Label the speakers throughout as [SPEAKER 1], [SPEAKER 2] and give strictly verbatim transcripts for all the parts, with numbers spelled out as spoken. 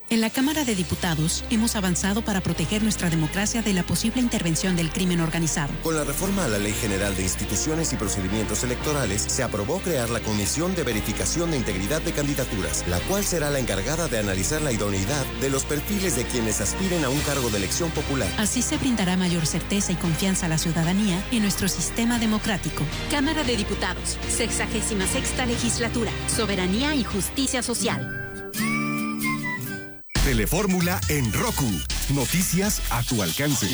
[SPEAKER 1] En la Cámara de Diputados hemos avanzado para proteger nuestra democracia de la posible intervención del crimen organizado.
[SPEAKER 2] Con la reforma a la Ley General de Instituciones y Procedimientos Electorales, se aprobó crear la Comisión de Verificación de Integridad de Candidaturas, la cual será la encargada de analizar la idoneidad de los perfiles de quienes aspiren a un cargo de elección popular.
[SPEAKER 1] Así se brindará mayor certeza y confianza a la ciudadanía en nuestro sistema democrático. Cámara de Diputados, sexagésima sexta legislatura, soberanía y justicia social.
[SPEAKER 3] Telefórmula en Roku. Noticias a tu alcance.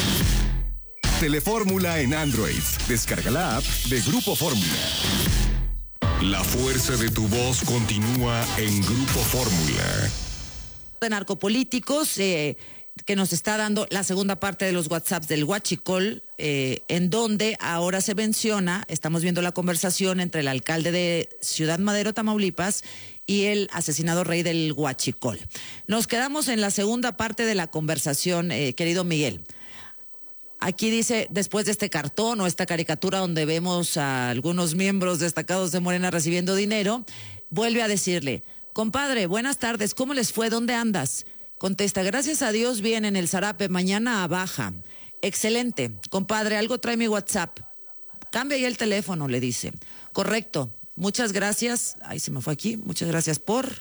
[SPEAKER 3] Telefórmula en Android. Descarga la app de Grupo Fórmula. La fuerza de tu voz continúa en Grupo Fórmula.
[SPEAKER 4] De narcopolíticos, eh, que nos está dando la segunda parte de los WhatsApps del Huachicol, eh, en donde ahora se menciona, estamos viendo la conversación entre el alcalde de Ciudad Madero, Tamaulipas, y el asesinado rey del Huachicol. Nos quedamos en la segunda parte de la conversación, eh, querido Miguel. Aquí dice, después de este cartón o esta caricatura donde vemos a algunos miembros destacados de Morena recibiendo dinero, vuelve a decirle, compadre, buenas tardes, ¿cómo les fue? ¿Dónde andas? Contesta, gracias a Dios, bien en el Zarape, mañana a Baja. Excelente, compadre, algo trae mi WhatsApp. Cambia ahí el teléfono, le dice. Correcto. Muchas gracias. Ahí se me fue aquí. Muchas gracias por...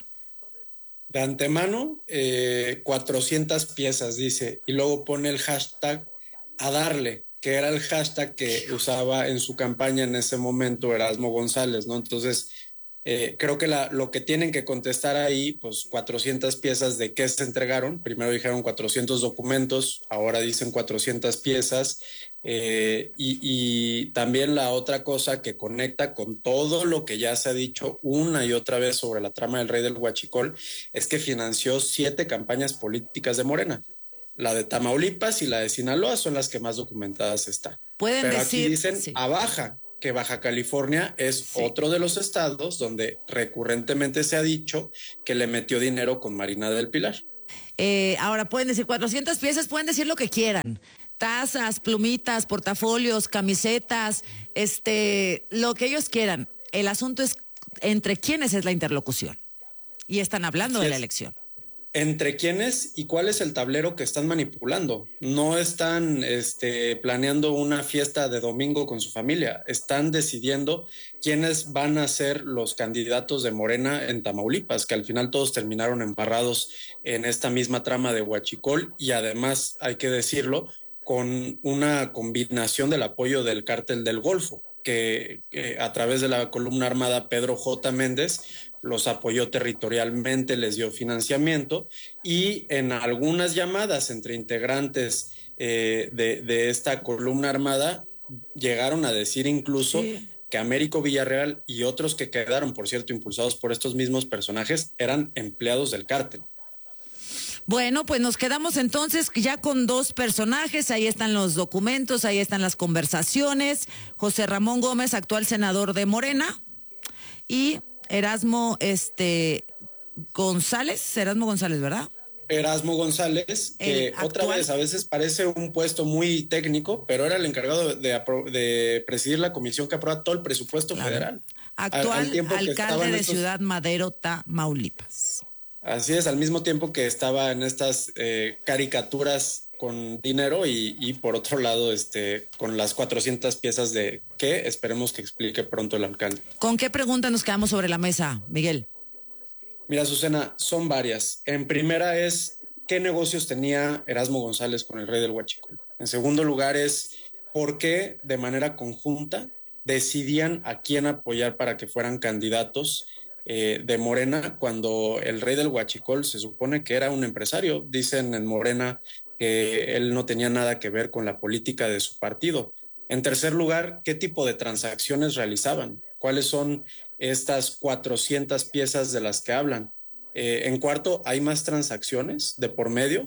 [SPEAKER 5] De antemano, eh, cuatrocientas piezas, dice. Y luego pone el hashtag a darle, que era el hashtag que usaba en su campaña en ese momento Erasmo González, ¿no? Entonces, eh, creo que la, lo que tienen que contestar ahí, pues cuatrocientas piezas de qué se entregaron. Primero dijeron cuatrocientos documentos, ahora dicen cuatrocientas piezas. Eh, y, y también la otra cosa que conecta con todo lo que ya se ha dicho una y otra vez sobre la trama del rey del Huachicol es que financió siete campañas políticas de Morena. La de Tamaulipas y la de Sinaloa son las que más documentadas están.
[SPEAKER 4] Pueden
[SPEAKER 5] Pero
[SPEAKER 4] decir,
[SPEAKER 5] aquí dicen
[SPEAKER 4] sí.
[SPEAKER 5] a Baja, que Baja California es sí. otro de los estados donde recurrentemente se ha dicho que le metió dinero con Marina del Pilar.
[SPEAKER 4] Eh, ahora pueden decir cuatrocientas piezas, pueden decir lo que quieran. Tazas, plumitas, portafolios, camisetas, este, lo que ellos quieran. El asunto es entre quiénes es la interlocución. Y están hablando
[SPEAKER 5] Así
[SPEAKER 4] de la
[SPEAKER 5] es.
[SPEAKER 4] elección.
[SPEAKER 5] ¿Entre quiénes y cuál es el tablero que están manipulando? No están este, planeando una fiesta de domingo con su familia. Están decidiendo quiénes van a ser los candidatos de Morena en Tamaulipas, que al final todos terminaron embarrados en esta misma trama de Huachicol y además, hay que decirlo, con una combinación del apoyo del Cártel del Golfo, que, que a través de la columna armada Pedro J. Méndez los apoyó territorialmente, les dio financiamiento y en algunas llamadas entre integrantes eh, de, de esta columna armada llegaron a decir incluso sí. que Américo Villarreal y otros que quedaron, por cierto, impulsados por estos mismos personajes, eran empleados del cártel.
[SPEAKER 4] Bueno, pues nos quedamos entonces ya con dos personajes, ahí están los documentos, ahí están las conversaciones, José Ramón Gómez, actual senador de Morena, y Erasmo este González, Erasmo González, ¿verdad?
[SPEAKER 5] Erasmo González, que otra vez a veces parece un puesto muy técnico, pero era el encargado de, de, de presidir la comisión que aprueba todo el presupuesto claro. federal.
[SPEAKER 4] Actual al, al alcalde de estos... Ciudad Madero, Tamaulipas.
[SPEAKER 5] Así es, al mismo tiempo que estaba en estas eh, caricaturas con dinero y, y por otro lado este con las cuatrocientas piezas de que esperemos que explique pronto el alcalde.
[SPEAKER 4] ¿Con qué pregunta nos quedamos sobre la mesa, Miguel?
[SPEAKER 5] Mira, Susana, son varias. En primera es, ¿qué negocios tenía Erasmo González con el rey del Huachicol? En segundo lugar es, ¿por qué de manera conjunta decidían a quién apoyar para que fueran candidatos Eh, de Morena cuando el rey del Huachicol se supone que era un empresario? Dicen en Morena que él no tenía nada que ver con la política de su partido. En tercer lugar, ¿qué tipo de transacciones realizaban? ¿Cuáles son estas cuatrocientas piezas de las que hablan? Eh, en cuarto, ¿hay más transacciones de por medio?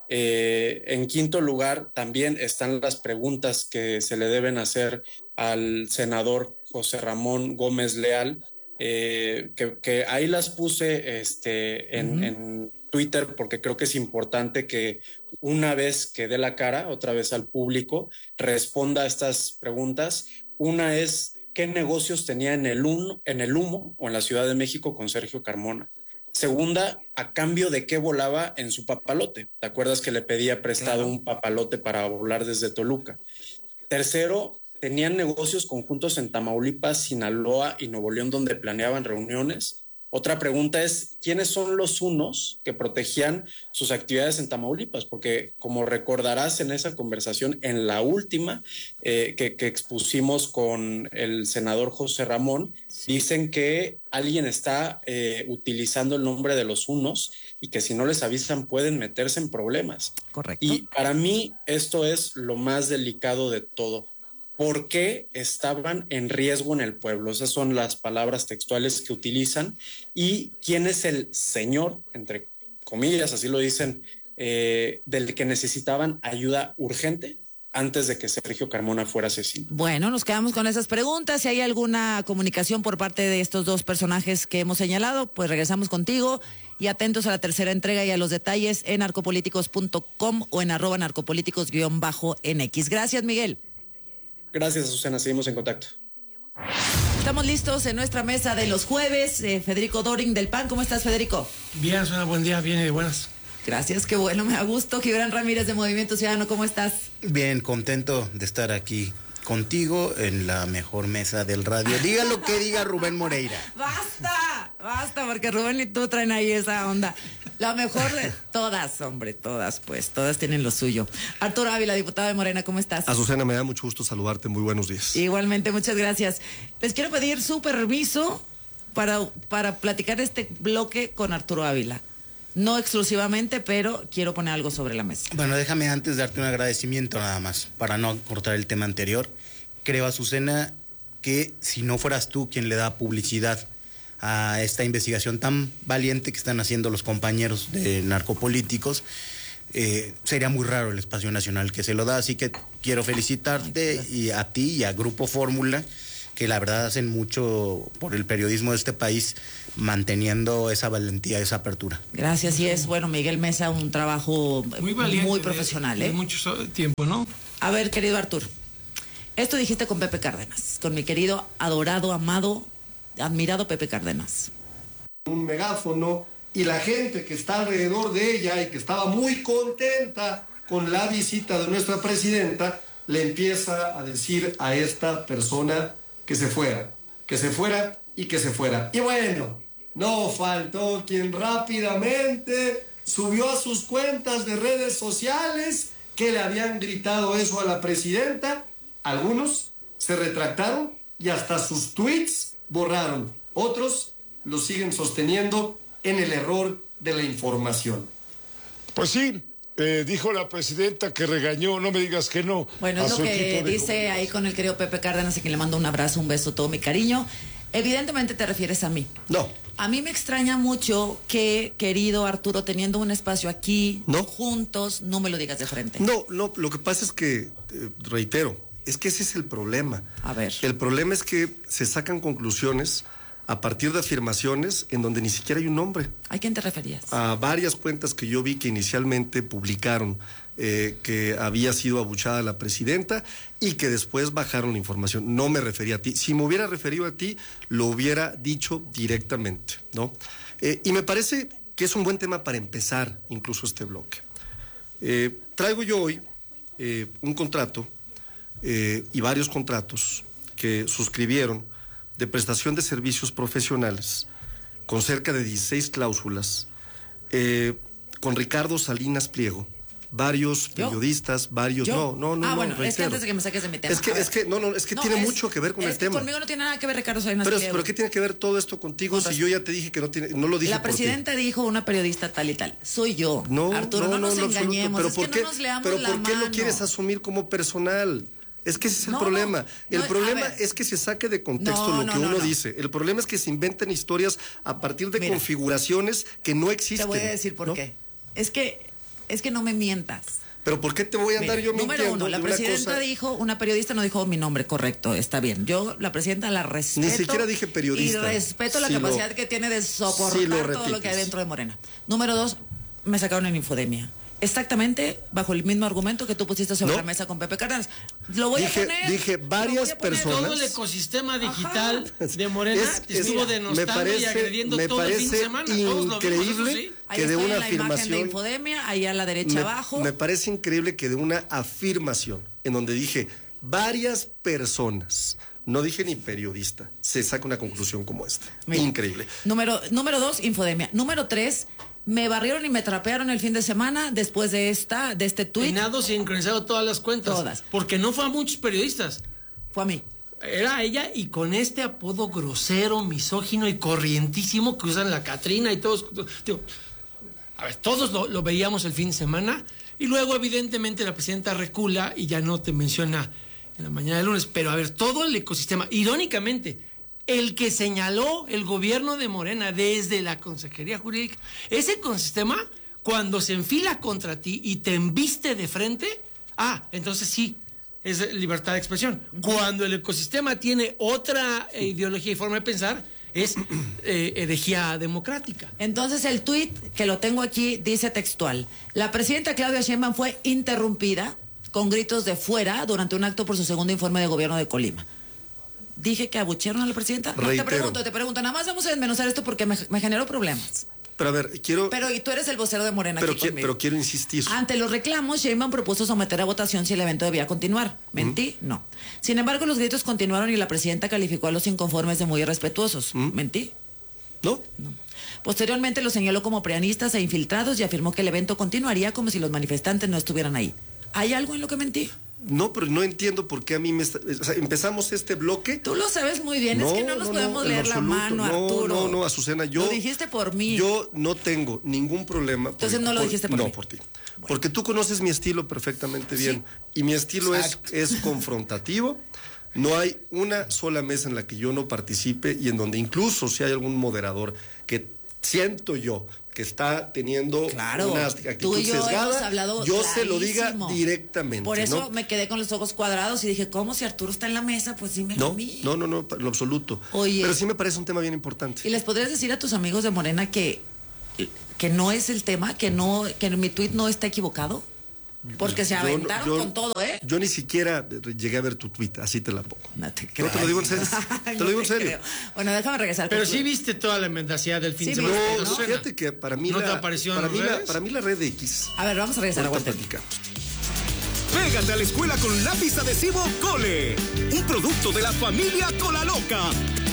[SPEAKER 5] Eh, en quinto lugar, también están las preguntas que se le deben hacer al senador José Ramón Gómez Leal, Eh, que, que ahí las puse este, en, uh-huh. en Twitter porque creo que es importante que una vez que dé la cara, otra vez al público, responda a estas preguntas. Una es, ¿qué negocios tenía en el, un, en el humo o en la Ciudad de México con Sergio Carmona? Segunda, ¿a cambio de qué volaba en su papalote? ¿Te acuerdas que le pedía prestado claro. un papalote para volar desde Toluca? Tercero, tenían negocios conjuntos en Tamaulipas, Sinaloa y Nuevo León donde planeaban reuniones. Otra pregunta es, ¿quiénes son los unos que protegían sus actividades en Tamaulipas? Porque como recordarás en esa conversación, en la última eh, que, que expusimos con el senador José Ramón, sí. dicen que alguien está eh, utilizando el nombre de los unos y que si no les avisan pueden meterse en problemas.
[SPEAKER 4] Correcto.
[SPEAKER 5] Y para mí esto es lo más delicado de todo. ¿Por qué estaban en riesgo en el pueblo? Esas son las palabras textuales que utilizan. ¿Y quién es el señor, entre comillas, así lo dicen, eh, del que necesitaban ayuda urgente antes de que Sergio Carmona fuera asesino?
[SPEAKER 4] Bueno, nos quedamos con esas preguntas. Si hay alguna comunicación por parte de estos dos personajes que hemos señalado, pues regresamos contigo y atentos a la tercera entrega y a los detalles en narcopolíticos punto com o en arroba narcopolíticos guión bajo N X. Gracias, Miguel.
[SPEAKER 5] Gracias, Azucena. Seguimos en contacto.
[SPEAKER 4] Estamos listos en nuestra mesa de los jueves. Eh, Federico Doring del P A N. ¿Cómo estás, Federico?
[SPEAKER 6] Bien, suena buen día, bien y de buenas.
[SPEAKER 4] Gracias, qué bueno, me da gusto. Gibran Ramírez de Movimiento Ciudadano, ¿cómo estás?
[SPEAKER 7] Bien, contento de estar aquí contigo en la mejor mesa del radio. Diga lo que diga Rubén Moreira.
[SPEAKER 4] ¡Basta! Basta, porque Rubén y tú traen ahí esa onda. La mejor de todas, hombre, todas, pues, todas tienen lo suyo. Arturo Ávila, diputado de Morena, ¿cómo estás?
[SPEAKER 8] Azucena, me da mucho gusto saludarte, muy buenos días.
[SPEAKER 4] Igualmente, muchas gracias. Les quiero pedir su permiso para, para platicar este bloque con Arturo Ávila. No exclusivamente, pero quiero poner algo sobre la mesa.
[SPEAKER 7] Bueno, déjame antes darte un agradecimiento nada más, para no cortar el tema anterior. Creo, Azucena, que si no fueras tú quien le da publicidad a esta investigación tan valiente que están haciendo los compañeros de narcopolíticos, eh, sería muy raro el espacio nacional que se lo da. Así que quiero felicitarte y a ti y a Grupo Fórmula, que la verdad hacen mucho por el periodismo de este país, manteniendo esa valentía, esa apertura.
[SPEAKER 4] Gracias, y es, bueno, Miguel Mesa, un trabajo muy valiente, muy profesional,
[SPEAKER 6] de,
[SPEAKER 4] ¿eh?
[SPEAKER 6] De mucho tiempo, ¿no?
[SPEAKER 4] A ver, querido Arturo, esto dijiste con Pepe Cárdenas, con mi querido, adorado, amado, admirado Pepe Cárdenas.
[SPEAKER 9] Un megáfono y la gente que está alrededor de ella y que estaba muy contenta con la visita de nuestra presidenta, le empieza a decir a esta persona que se fuera, que se fuera y que se fuera. Y bueno, no faltó quien rápidamente subió a sus cuentas de redes sociales que le habían gritado eso a la presidenta. Algunos se retractaron y hasta sus tweets borraron. Otros lo siguen sosteniendo en el error de la información.
[SPEAKER 10] Pues sí, eh, dijo la presidenta que regañó, no me digas que no.
[SPEAKER 4] Bueno, es lo que dice ahí con el querido Pepe Cárdenas, y que le mando un abrazo, un beso, todo mi cariño. Evidentemente te refieres a mí.
[SPEAKER 8] No.
[SPEAKER 4] A mí me extraña mucho que, querido Arturo, teniendo un espacio aquí,
[SPEAKER 8] no.
[SPEAKER 4] juntos, no me lo digas de frente.
[SPEAKER 8] No, no, lo que pasa es que, eh, reitero, es que ese es el problema.
[SPEAKER 4] A ver.
[SPEAKER 8] El problema es que se sacan conclusiones a partir de afirmaciones en donde ni siquiera hay un nombre.
[SPEAKER 4] ¿A quién te referías?
[SPEAKER 8] A varias cuentas que yo vi que inicialmente publicaron eh, que había sido abuchada la presidenta y que después bajaron la información. No me refería a ti. Si me hubiera referido a ti, lo hubiera dicho directamente, ¿no? Eh, y me parece que es un buen tema para empezar incluso este bloque. Eh, traigo yo hoy eh, un contrato eh, y varios contratos que suscribieron de prestación de servicios profesionales con cerca de dieciséis cláusulas, eh, con Ricardo Salinas Pliego, varios
[SPEAKER 4] ¿Yo?
[SPEAKER 8] periodistas, varios...
[SPEAKER 4] ¿Yo?
[SPEAKER 8] No, no, no.
[SPEAKER 4] Ah,
[SPEAKER 8] no,
[SPEAKER 4] bueno,
[SPEAKER 8] reitero.
[SPEAKER 4] es que antes de que me saques de mi tema.
[SPEAKER 8] Es que, es que, no, no, es que
[SPEAKER 4] no,
[SPEAKER 8] tiene
[SPEAKER 4] es,
[SPEAKER 8] mucho que ver con
[SPEAKER 4] es
[SPEAKER 8] el
[SPEAKER 4] que
[SPEAKER 8] tema.
[SPEAKER 4] Conmigo no tiene nada que ver Ricardo Salinas
[SPEAKER 8] pero,
[SPEAKER 4] Pliego.
[SPEAKER 8] pero ¿qué tiene que ver todo esto contigo
[SPEAKER 4] Con
[SPEAKER 8] si yo ya te dije que no tiene, no lo dije
[SPEAKER 4] La
[SPEAKER 8] por ti?
[SPEAKER 4] presidenta dijo una periodista tal y tal. Soy yo.
[SPEAKER 8] No,
[SPEAKER 4] Arturo,
[SPEAKER 8] no,
[SPEAKER 4] no, nos
[SPEAKER 8] no,
[SPEAKER 4] engañemos.
[SPEAKER 8] Pero
[SPEAKER 4] es
[SPEAKER 8] ¿por
[SPEAKER 4] que
[SPEAKER 8] qué,
[SPEAKER 4] no nos leamos
[SPEAKER 8] pero
[SPEAKER 4] la
[SPEAKER 8] ¿por qué
[SPEAKER 4] mano?
[SPEAKER 8] lo quieres asumir como personal? Es que ese es el
[SPEAKER 4] No,
[SPEAKER 8] problema.
[SPEAKER 4] no,
[SPEAKER 8] el
[SPEAKER 4] no,
[SPEAKER 8] problema
[SPEAKER 4] a ver.
[SPEAKER 8] es que se saque de contexto
[SPEAKER 4] No,
[SPEAKER 8] lo
[SPEAKER 4] no,
[SPEAKER 8] que
[SPEAKER 4] no,
[SPEAKER 8] uno
[SPEAKER 4] no.
[SPEAKER 8] dice. El problema es que se inventen historias a partir de
[SPEAKER 4] Mira,
[SPEAKER 8] configuraciones que no existen.
[SPEAKER 4] Te voy a decir por
[SPEAKER 8] ¿no?
[SPEAKER 4] qué. Es que, es que no me mientas.
[SPEAKER 8] Pero ¿por qué te voy a andar
[SPEAKER 4] Mira,
[SPEAKER 8] yo
[SPEAKER 4] número
[SPEAKER 8] mintiendo?
[SPEAKER 4] uno, la
[SPEAKER 8] de una
[SPEAKER 4] presidenta
[SPEAKER 8] cosa?
[SPEAKER 4] dijo, una periodista no dijo mi nombre, correcto, está bien. Yo, la presidenta, la respeto.
[SPEAKER 8] Ni siquiera dije periodista.
[SPEAKER 4] Y respeto la
[SPEAKER 8] Sí
[SPEAKER 4] capacidad
[SPEAKER 8] lo-
[SPEAKER 4] que tiene de soportar
[SPEAKER 8] sí lo
[SPEAKER 4] todo lo que hay
[SPEAKER 8] repites.
[SPEAKER 4] dentro de Morena. Número dos, me sacaron en infodemia. exactamente bajo el mismo argumento que tú pusiste sobre
[SPEAKER 8] ¿No?
[SPEAKER 4] la mesa con Pepe Cárdenas. Lo voy
[SPEAKER 8] Dije,
[SPEAKER 4] a poner.
[SPEAKER 8] dije varias personas.
[SPEAKER 6] Todo el ecosistema digital de Morena
[SPEAKER 8] Es-
[SPEAKER 6] te estuvo
[SPEAKER 8] es-
[SPEAKER 6] denostando
[SPEAKER 8] me parece-
[SPEAKER 6] y agrediendo
[SPEAKER 8] me
[SPEAKER 6] todo el fin de
[SPEAKER 8] parece
[SPEAKER 6] semana. Todos lo vimos, eso
[SPEAKER 8] increíble
[SPEAKER 6] sí.
[SPEAKER 4] Ahí
[SPEAKER 8] que de
[SPEAKER 4] estoy
[SPEAKER 8] una
[SPEAKER 4] en la imagen de
[SPEAKER 8] afirmación.
[SPEAKER 4] Infodemia, ahí a la derecha
[SPEAKER 8] me,
[SPEAKER 4] abajo.
[SPEAKER 8] me parece increíble que de una afirmación en donde dije varias personas, no dije ni periodista, se saca una conclusión como esta.
[SPEAKER 4] Mira.
[SPEAKER 8] Increíble.
[SPEAKER 4] Número, número dos, Infodemia. Número tres, me barrieron y me trapearon el fin de semana después de esta, de este tuit.
[SPEAKER 6] Peinado, sincronizado todas las cuentas.
[SPEAKER 4] Todas.
[SPEAKER 6] Porque no fue a muchos periodistas.
[SPEAKER 4] Fue a mí.
[SPEAKER 6] Era ella y con este apodo grosero, misógino y corrientísimo que usan la Catrina y todos. Digo, a ver, todos lo, lo veíamos el fin de semana y luego evidentemente la presidenta recula y ya no te menciona en la mañana del lunes. Pero a ver, todo el ecosistema, irónicamente, el que señaló el gobierno de Morena desde la Consejería Jurídica, ese ecosistema, cuando se enfila contra ti y te embiste de frente, ah, entonces sí, es libertad de expresión. Cuando el ecosistema tiene otra eh, ideología y forma de pensar, es eh, herejía democrática.
[SPEAKER 4] Entonces el tuit, que lo tengo aquí, dice textual: la presidenta Claudia Sheinbaum fue interrumpida con gritos de fuera durante un acto por su segundo informe de gobierno de Colima. Dije que abuchearon a la presidenta. No, te
[SPEAKER 8] Reitero.
[SPEAKER 4] pregunto, te pregunto, nada más vamos a desmenuzar esto porque me, me generó problemas.
[SPEAKER 8] Pero a ver, quiero.
[SPEAKER 4] Pero y tú eres el vocero de Morena
[SPEAKER 8] pero,
[SPEAKER 4] aquí
[SPEAKER 8] qui-
[SPEAKER 4] conmigo.
[SPEAKER 8] pero quiero insistir.
[SPEAKER 4] Ante los reclamos, Sheinbaum propuso someter a votación si el evento debía continuar. ¿Mentí?
[SPEAKER 8] ¿Mm?
[SPEAKER 4] No. Sin embargo, los gritos continuaron y la presidenta calificó a los inconformes de muy irrespetuosos.
[SPEAKER 8] ¿Mm?
[SPEAKER 4] ¿Mentí?
[SPEAKER 8] ¿No?
[SPEAKER 4] Posteriormente los señaló como preanistas e infiltrados y afirmó que el evento continuaría como si los manifestantes no estuvieran ahí. ¿Hay algo en lo que mentí?
[SPEAKER 8] No, pero no entiendo por qué a mí me está. O sea, empezamos este bloque.
[SPEAKER 4] Tú lo sabes muy bien, es que no nos podemos
[SPEAKER 8] en
[SPEAKER 4] leer la
[SPEAKER 8] absoluto.
[SPEAKER 4] mano,
[SPEAKER 8] no,
[SPEAKER 4] Arturo.
[SPEAKER 8] No, no, Azucena, yo.
[SPEAKER 4] Lo dijiste por mí.
[SPEAKER 8] Yo no tengo ningún problema. por-
[SPEAKER 4] Entonces no lo dijiste por
[SPEAKER 8] no,
[SPEAKER 4] mí.
[SPEAKER 8] por ti. Porque tú conoces mi estilo perfectamente bien. Y mi estilo es, es confrontativo. No hay una sola mesa en la que yo no participe y en donde incluso si hay algún moderador que siento yo que está teniendo
[SPEAKER 4] Claro,
[SPEAKER 8] una
[SPEAKER 4] tú
[SPEAKER 8] actitud
[SPEAKER 4] y yo hemos
[SPEAKER 8] sesgada,
[SPEAKER 4] hablado
[SPEAKER 8] yo se lo diga
[SPEAKER 4] clarísimo.
[SPEAKER 8] directamente.
[SPEAKER 4] Por eso
[SPEAKER 8] ¿no?
[SPEAKER 4] me quedé con los ojos cuadrados y dije, ¿cómo si Arturo está en la mesa? Pues dímelo a
[SPEAKER 8] No,
[SPEAKER 4] mí.
[SPEAKER 8] no, no, no, en lo absoluto.
[SPEAKER 4] Oye.
[SPEAKER 8] Pero sí me parece un tema bien importante.
[SPEAKER 4] ¿Y les podrías decir a tus amigos de Morena que, que no es el tema, que no, que mi tuit no está equivocado? Porque se
[SPEAKER 8] Yo no-
[SPEAKER 4] aventaron
[SPEAKER 8] yo-
[SPEAKER 4] con todo, ¿eh?
[SPEAKER 8] Yo ni siquiera llegué a ver tu tweet, así te la pongo.
[SPEAKER 4] No te
[SPEAKER 8] No,
[SPEAKER 4] creo.
[SPEAKER 8] te lo digo en serio. Te lo digo en serio.
[SPEAKER 4] creo. Bueno, déjame regresar.
[SPEAKER 6] Pero
[SPEAKER 4] con
[SPEAKER 6] sí
[SPEAKER 4] tu-
[SPEAKER 6] viste toda la mendacidad del fin
[SPEAKER 4] Sí,
[SPEAKER 6] de semana.
[SPEAKER 4] vi.
[SPEAKER 8] No,
[SPEAKER 4] ¿no?
[SPEAKER 8] fíjate que para mí
[SPEAKER 6] ¿No
[SPEAKER 8] la,
[SPEAKER 6] te apareció en
[SPEAKER 8] para
[SPEAKER 6] las
[SPEAKER 8] mí la,
[SPEAKER 6] redes?
[SPEAKER 8] para mí la red de X.
[SPEAKER 4] A ver, vamos a regresar.
[SPEAKER 8] Ahorita
[SPEAKER 4] Aguántenme.
[SPEAKER 8] platicamos.
[SPEAKER 11] Pégate a la escuela con lápiz adhesivo Cole, un producto de la familia Cola Loca.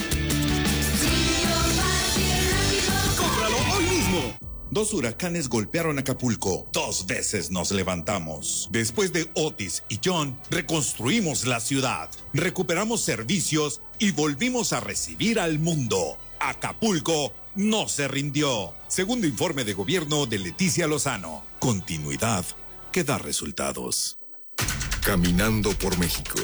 [SPEAKER 11] Cómpralo hoy mismo.
[SPEAKER 12] Dos huracanes golpearon Acapulco. Dos veces nos levantamos. Después de Otis y John, reconstruimos la ciudad, recuperamos servicios y volvimos a recibir al mundo. Acapulco no se rindió. Segundo informe de gobierno de Leticia Lozano. Continuidad que da resultados.
[SPEAKER 3] Caminando por México.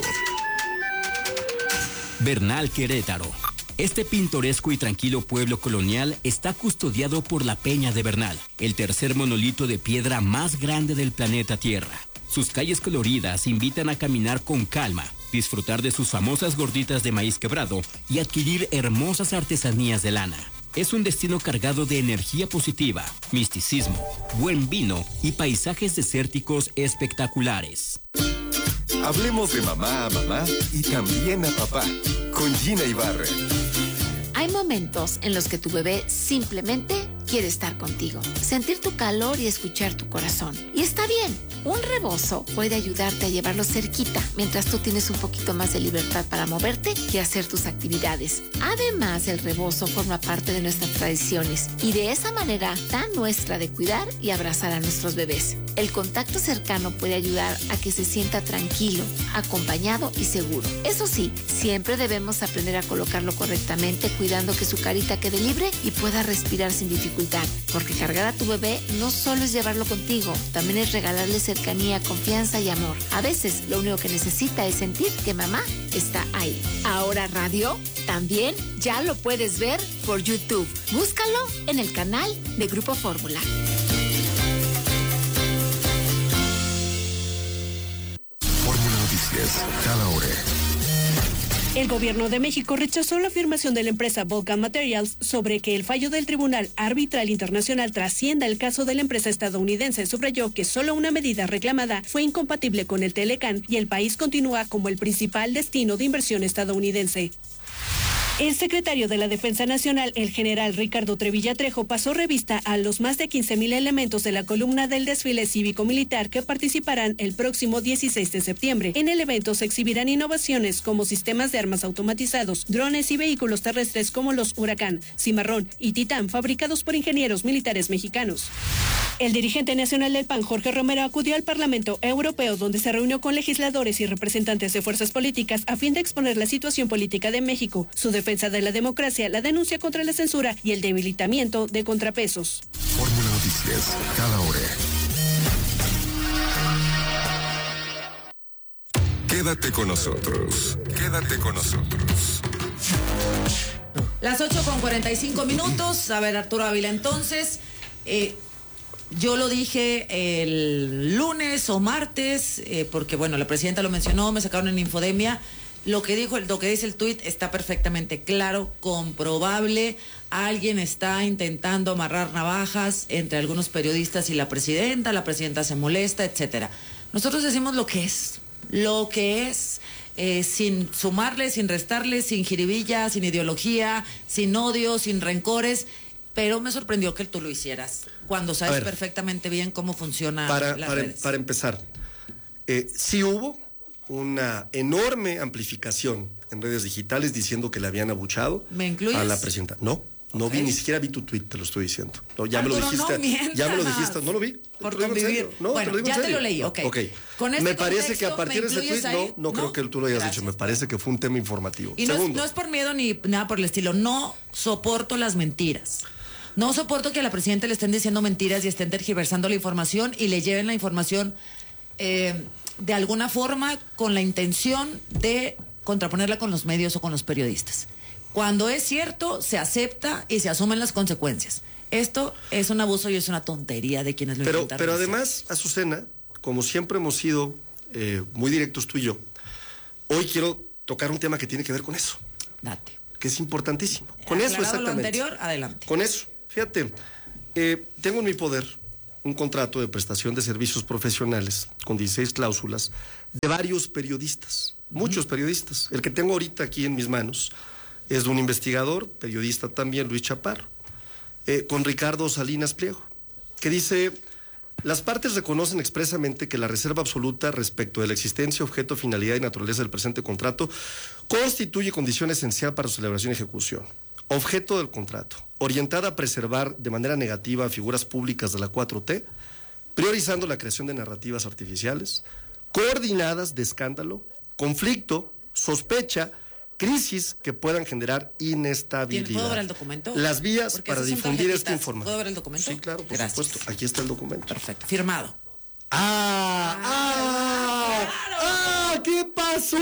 [SPEAKER 13] Bernal, Querétaro. Este pintoresco y tranquilo pueblo colonial está custodiado por la Peña de Bernal, el tercer monolito de piedra más grande del planeta Tierra. Sus calles coloridas invitan a caminar con calma, disfrutar de sus famosas gorditas de maíz quebrado y adquirir hermosas artesanías de lana. Es un destino cargado de energía positiva, misticismo, buen vino y paisajes desérticos espectaculares.
[SPEAKER 3] Hablemos de mamá a mamá y también a papá, con Gina Ibarra.
[SPEAKER 14] Hay momentos en los que tu bebé simplemente quiere estar contigo, sentir tu calor y escuchar tu corazón. Y está bien, un rebozo puede ayudarte a llevarlo cerquita mientras tú tienes un poquito más de libertad para moverte y hacer tus actividades. Además, el rebozo forma parte de nuestras tradiciones y de esa manera tan nuestra de cuidar y abrazar a nuestros bebés. El contacto cercano puede ayudar a que se sienta tranquilo, acompañado y seguro. Eso sí, siempre debemos aprender a colocarlo correctamente, cuidando que su carita quede libre y pueda respirar sin dificultad. Porque cargar a tu bebé no solo es llevarlo contigo, también es regalarle cercanía, confianza y amor. A veces lo único que necesita es sentir que mamá está ahí. Ahora Radio también ya lo puedes ver por YouTube. Búscalo en el canal de Grupo Fórmula.
[SPEAKER 3] Fórmula Noticias, cada hora.
[SPEAKER 15] El gobierno de México rechazó la afirmación de la empresa Vulcan Materials sobre que el fallo del Tribunal Arbitral Internacional trascienda el caso de la empresa estadounidense. Subrayó que solo una medida reclamada fue incompatible con el Telecán y el país continúa como el principal destino de inversión estadounidense. El secretario de la Defensa Nacional, el general Ricardo Trevilla Trejo, pasó revista a los más de quince mil elementos de la columna del desfile cívico-militar que participarán el próximo dieciséis de septiembre. En el evento se exhibirán innovaciones como sistemas de armas automatizados, drones y vehículos terrestres como los Huracán, Cimarrón y Titán, fabricados por ingenieros militares mexicanos. El dirigente nacional del P A N, Jorge Romero, acudió al Parlamento Europeo, donde se reunió con legisladores y representantes de fuerzas políticas a fin de exponer la situación política de México, su defensa de la democracia, la denuncia contra la censura y el debilitamiento de contrapesos.
[SPEAKER 3] Fórmula Noticias, cada hora. Quédate con nosotros, quédate con nosotros.
[SPEAKER 4] Las ocho con cuarenta y cinco minutos. A ver, Arturo Ávila, entonces... Eh, Yo lo dije el lunes o martes, eh, porque bueno, la presidenta lo mencionó, me sacaron en Infodemia. Lo que dijo, lo que dice el tuit está perfectamente claro, comprobable. Alguien está intentando amarrar navajas entre algunos periodistas y la presidenta, la presidenta se molesta, etcétera. Nosotros decimos lo que es, lo que es, eh, sin sumarle, sin restarle, sin jiribilla, sin ideología, sin odio, sin rencores. Pero me sorprendió que tú lo hicieras, cuando sabes ver, perfectamente bien cómo funciona
[SPEAKER 8] para,
[SPEAKER 4] las
[SPEAKER 8] para,
[SPEAKER 4] redes.
[SPEAKER 8] Para empezar, eh, sí hubo una enorme amplificación en redes digitales diciendo que le habían abuchado
[SPEAKER 4] ¿Me incluyes?
[SPEAKER 8] a la presidenta. No, no okay. vi, ni siquiera vi tu tweet, te lo estoy diciendo. No, ya
[SPEAKER 4] Arturo,
[SPEAKER 8] me lo dijiste.
[SPEAKER 4] No mientas.
[SPEAKER 8] Ya me lo dijiste, no lo vi.
[SPEAKER 4] Por convivir.
[SPEAKER 8] No,
[SPEAKER 4] bueno,
[SPEAKER 8] te lo
[SPEAKER 4] ya te lo leí, ok.
[SPEAKER 8] okay.
[SPEAKER 4] Con este
[SPEAKER 8] me parece que a partir de ese tweet,
[SPEAKER 4] ahí?
[SPEAKER 8] no, no, no creo que tú lo hayas Gracias. dicho, me parece que fue un tema informativo.
[SPEAKER 4] Y no es, no es por miedo ni nada por el estilo, no soporto las mentiras. No soporto que a la presidenta le estén diciendo mentiras y estén tergiversando la información y le lleven la información eh, de alguna forma con la intención de contraponerla con los medios o con los periodistas. Cuando es cierto, se acepta y se asumen las consecuencias. Esto es un abuso y es una tontería de quienes lo
[SPEAKER 8] pero,
[SPEAKER 4] intentan.
[SPEAKER 8] Pero además, Azucena, como siempre hemos sido eh, muy directos tú y yo, hoy quiero tocar un tema que tiene que ver con eso.
[SPEAKER 4] Date.
[SPEAKER 8] Que es importantísimo. Con
[SPEAKER 4] Aclarado
[SPEAKER 8] eso exactamente.
[SPEAKER 4] Lo anterior, adelante.
[SPEAKER 8] Con eso. Fíjate, eh, tengo en mi poder un contrato de prestación de servicios profesionales con dieciséis cláusulas de varios periodistas, uh-huh. muchos periodistas. El que tengo ahorita aquí en mis manos es de un investigador, periodista también, Luis Chaparro, eh, con Ricardo Salinas Pliego, que dice: las partes reconocen expresamente que la reserva absoluta respecto de la existencia, objeto, finalidad y naturaleza del presente contrato constituye condición esencial para su celebración y ejecución. Objeto del contrato, orientada a preservar de manera negativa a figuras públicas de la cuatro T, priorizando la creación de narrativas artificiales, coordinadas de escándalo, conflicto, sospecha, crisis que puedan generar inestabilidad.
[SPEAKER 4] ¿Puedo ver el documento?
[SPEAKER 8] Las vías Porque para difundir esta información.
[SPEAKER 4] ¿Puedo ver el documento?
[SPEAKER 8] Sí, claro, por
[SPEAKER 4] Gracias.
[SPEAKER 8] supuesto. Aquí está el documento.
[SPEAKER 4] Perfecto. Firmado.
[SPEAKER 8] ¡Ah! ¡Ah! ¡Ah! ¡Ah! ¿Qué pasó?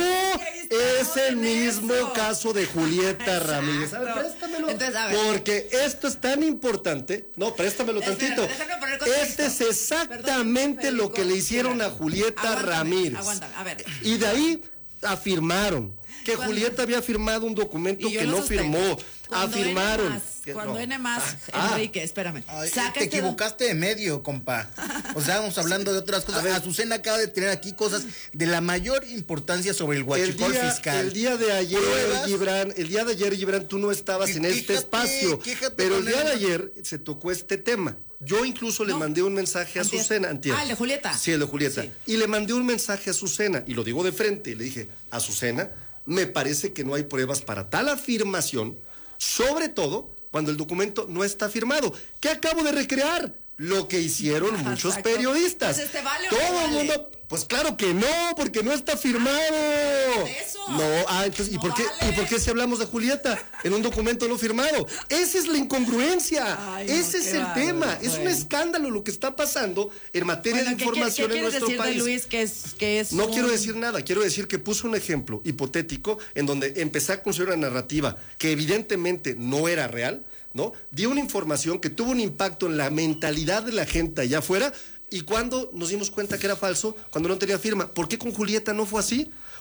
[SPEAKER 8] Es el mismo eso? caso de Julieta Exacto. Ramírez. A ver, préstamelo. Entonces, a ver. Porque esto es tan importante. No, préstamelo Espera, tantito. Este es exactamente Perdón, lo que le hicieron a Julieta aguántame, Ramírez.
[SPEAKER 4] Aguántame. A ver.
[SPEAKER 8] Y de ahí afirmaron que cuando, Julieta había firmado un documento que no firmó. Cuando afirmaron.
[SPEAKER 4] N más, cuando no. N más, ah, Enrique, ah, espérame.
[SPEAKER 7] Ay, te equivocaste de medio, compa. O sea, vamos hablando sí. de otras cosas. Azucena acaba de tener aquí cosas de la mayor importancia sobre el huachicol
[SPEAKER 8] el día,
[SPEAKER 7] fiscal.
[SPEAKER 8] El día de ayer, Gibran, el día de ayer, Gibran, tú no estabas en quéjate, este espacio. Pero el día de ayer se tocó este tema. Yo incluso no. le mandé un mensaje a Antier. Azucena. Antier.
[SPEAKER 4] Ah, el de Julieta.
[SPEAKER 8] Sí, el de Julieta. Sí. Y le mandé un mensaje a Azucena, y lo digo de frente, y le dije: Azucena, me parece que no hay pruebas para tal afirmación, sobre todo cuando el documento no está firmado. ¿Qué acabo de recrear? Lo que hicieron ah, muchos exacto. periodistas.
[SPEAKER 4] Pues este vale
[SPEAKER 8] Todo
[SPEAKER 4] no
[SPEAKER 8] el
[SPEAKER 4] vale.
[SPEAKER 8] mundo, pues claro que no, porque no está firmado.
[SPEAKER 4] Eso.
[SPEAKER 8] No, ah, entonces,
[SPEAKER 4] no
[SPEAKER 8] ¿y por qué
[SPEAKER 4] vale.
[SPEAKER 8] y por qué si hablamos de Julieta en un documento no firmado? Esa es la incongruencia.
[SPEAKER 4] Ay,
[SPEAKER 8] Ese
[SPEAKER 4] no,
[SPEAKER 8] es el
[SPEAKER 4] bárbaro,
[SPEAKER 8] tema.
[SPEAKER 4] bueno.
[SPEAKER 8] Es un escándalo lo que está pasando en materia
[SPEAKER 4] bueno,
[SPEAKER 8] de información
[SPEAKER 4] ¿qué, qué
[SPEAKER 8] en nuestro
[SPEAKER 4] decir
[SPEAKER 8] país.
[SPEAKER 4] De Luis, que es, que es
[SPEAKER 8] no
[SPEAKER 4] un...
[SPEAKER 8] quiero decir nada, quiero decir que puso un ejemplo hipotético en donde empecé a construir una narrativa que evidentemente no era real, ¿no? Dio una información que tuvo un impacto en la mentalidad de la gente allá afuera, y cuando nos dimos cuenta que era falso, cuando no tenía firma. ¿Por qué con Julieta no fue así?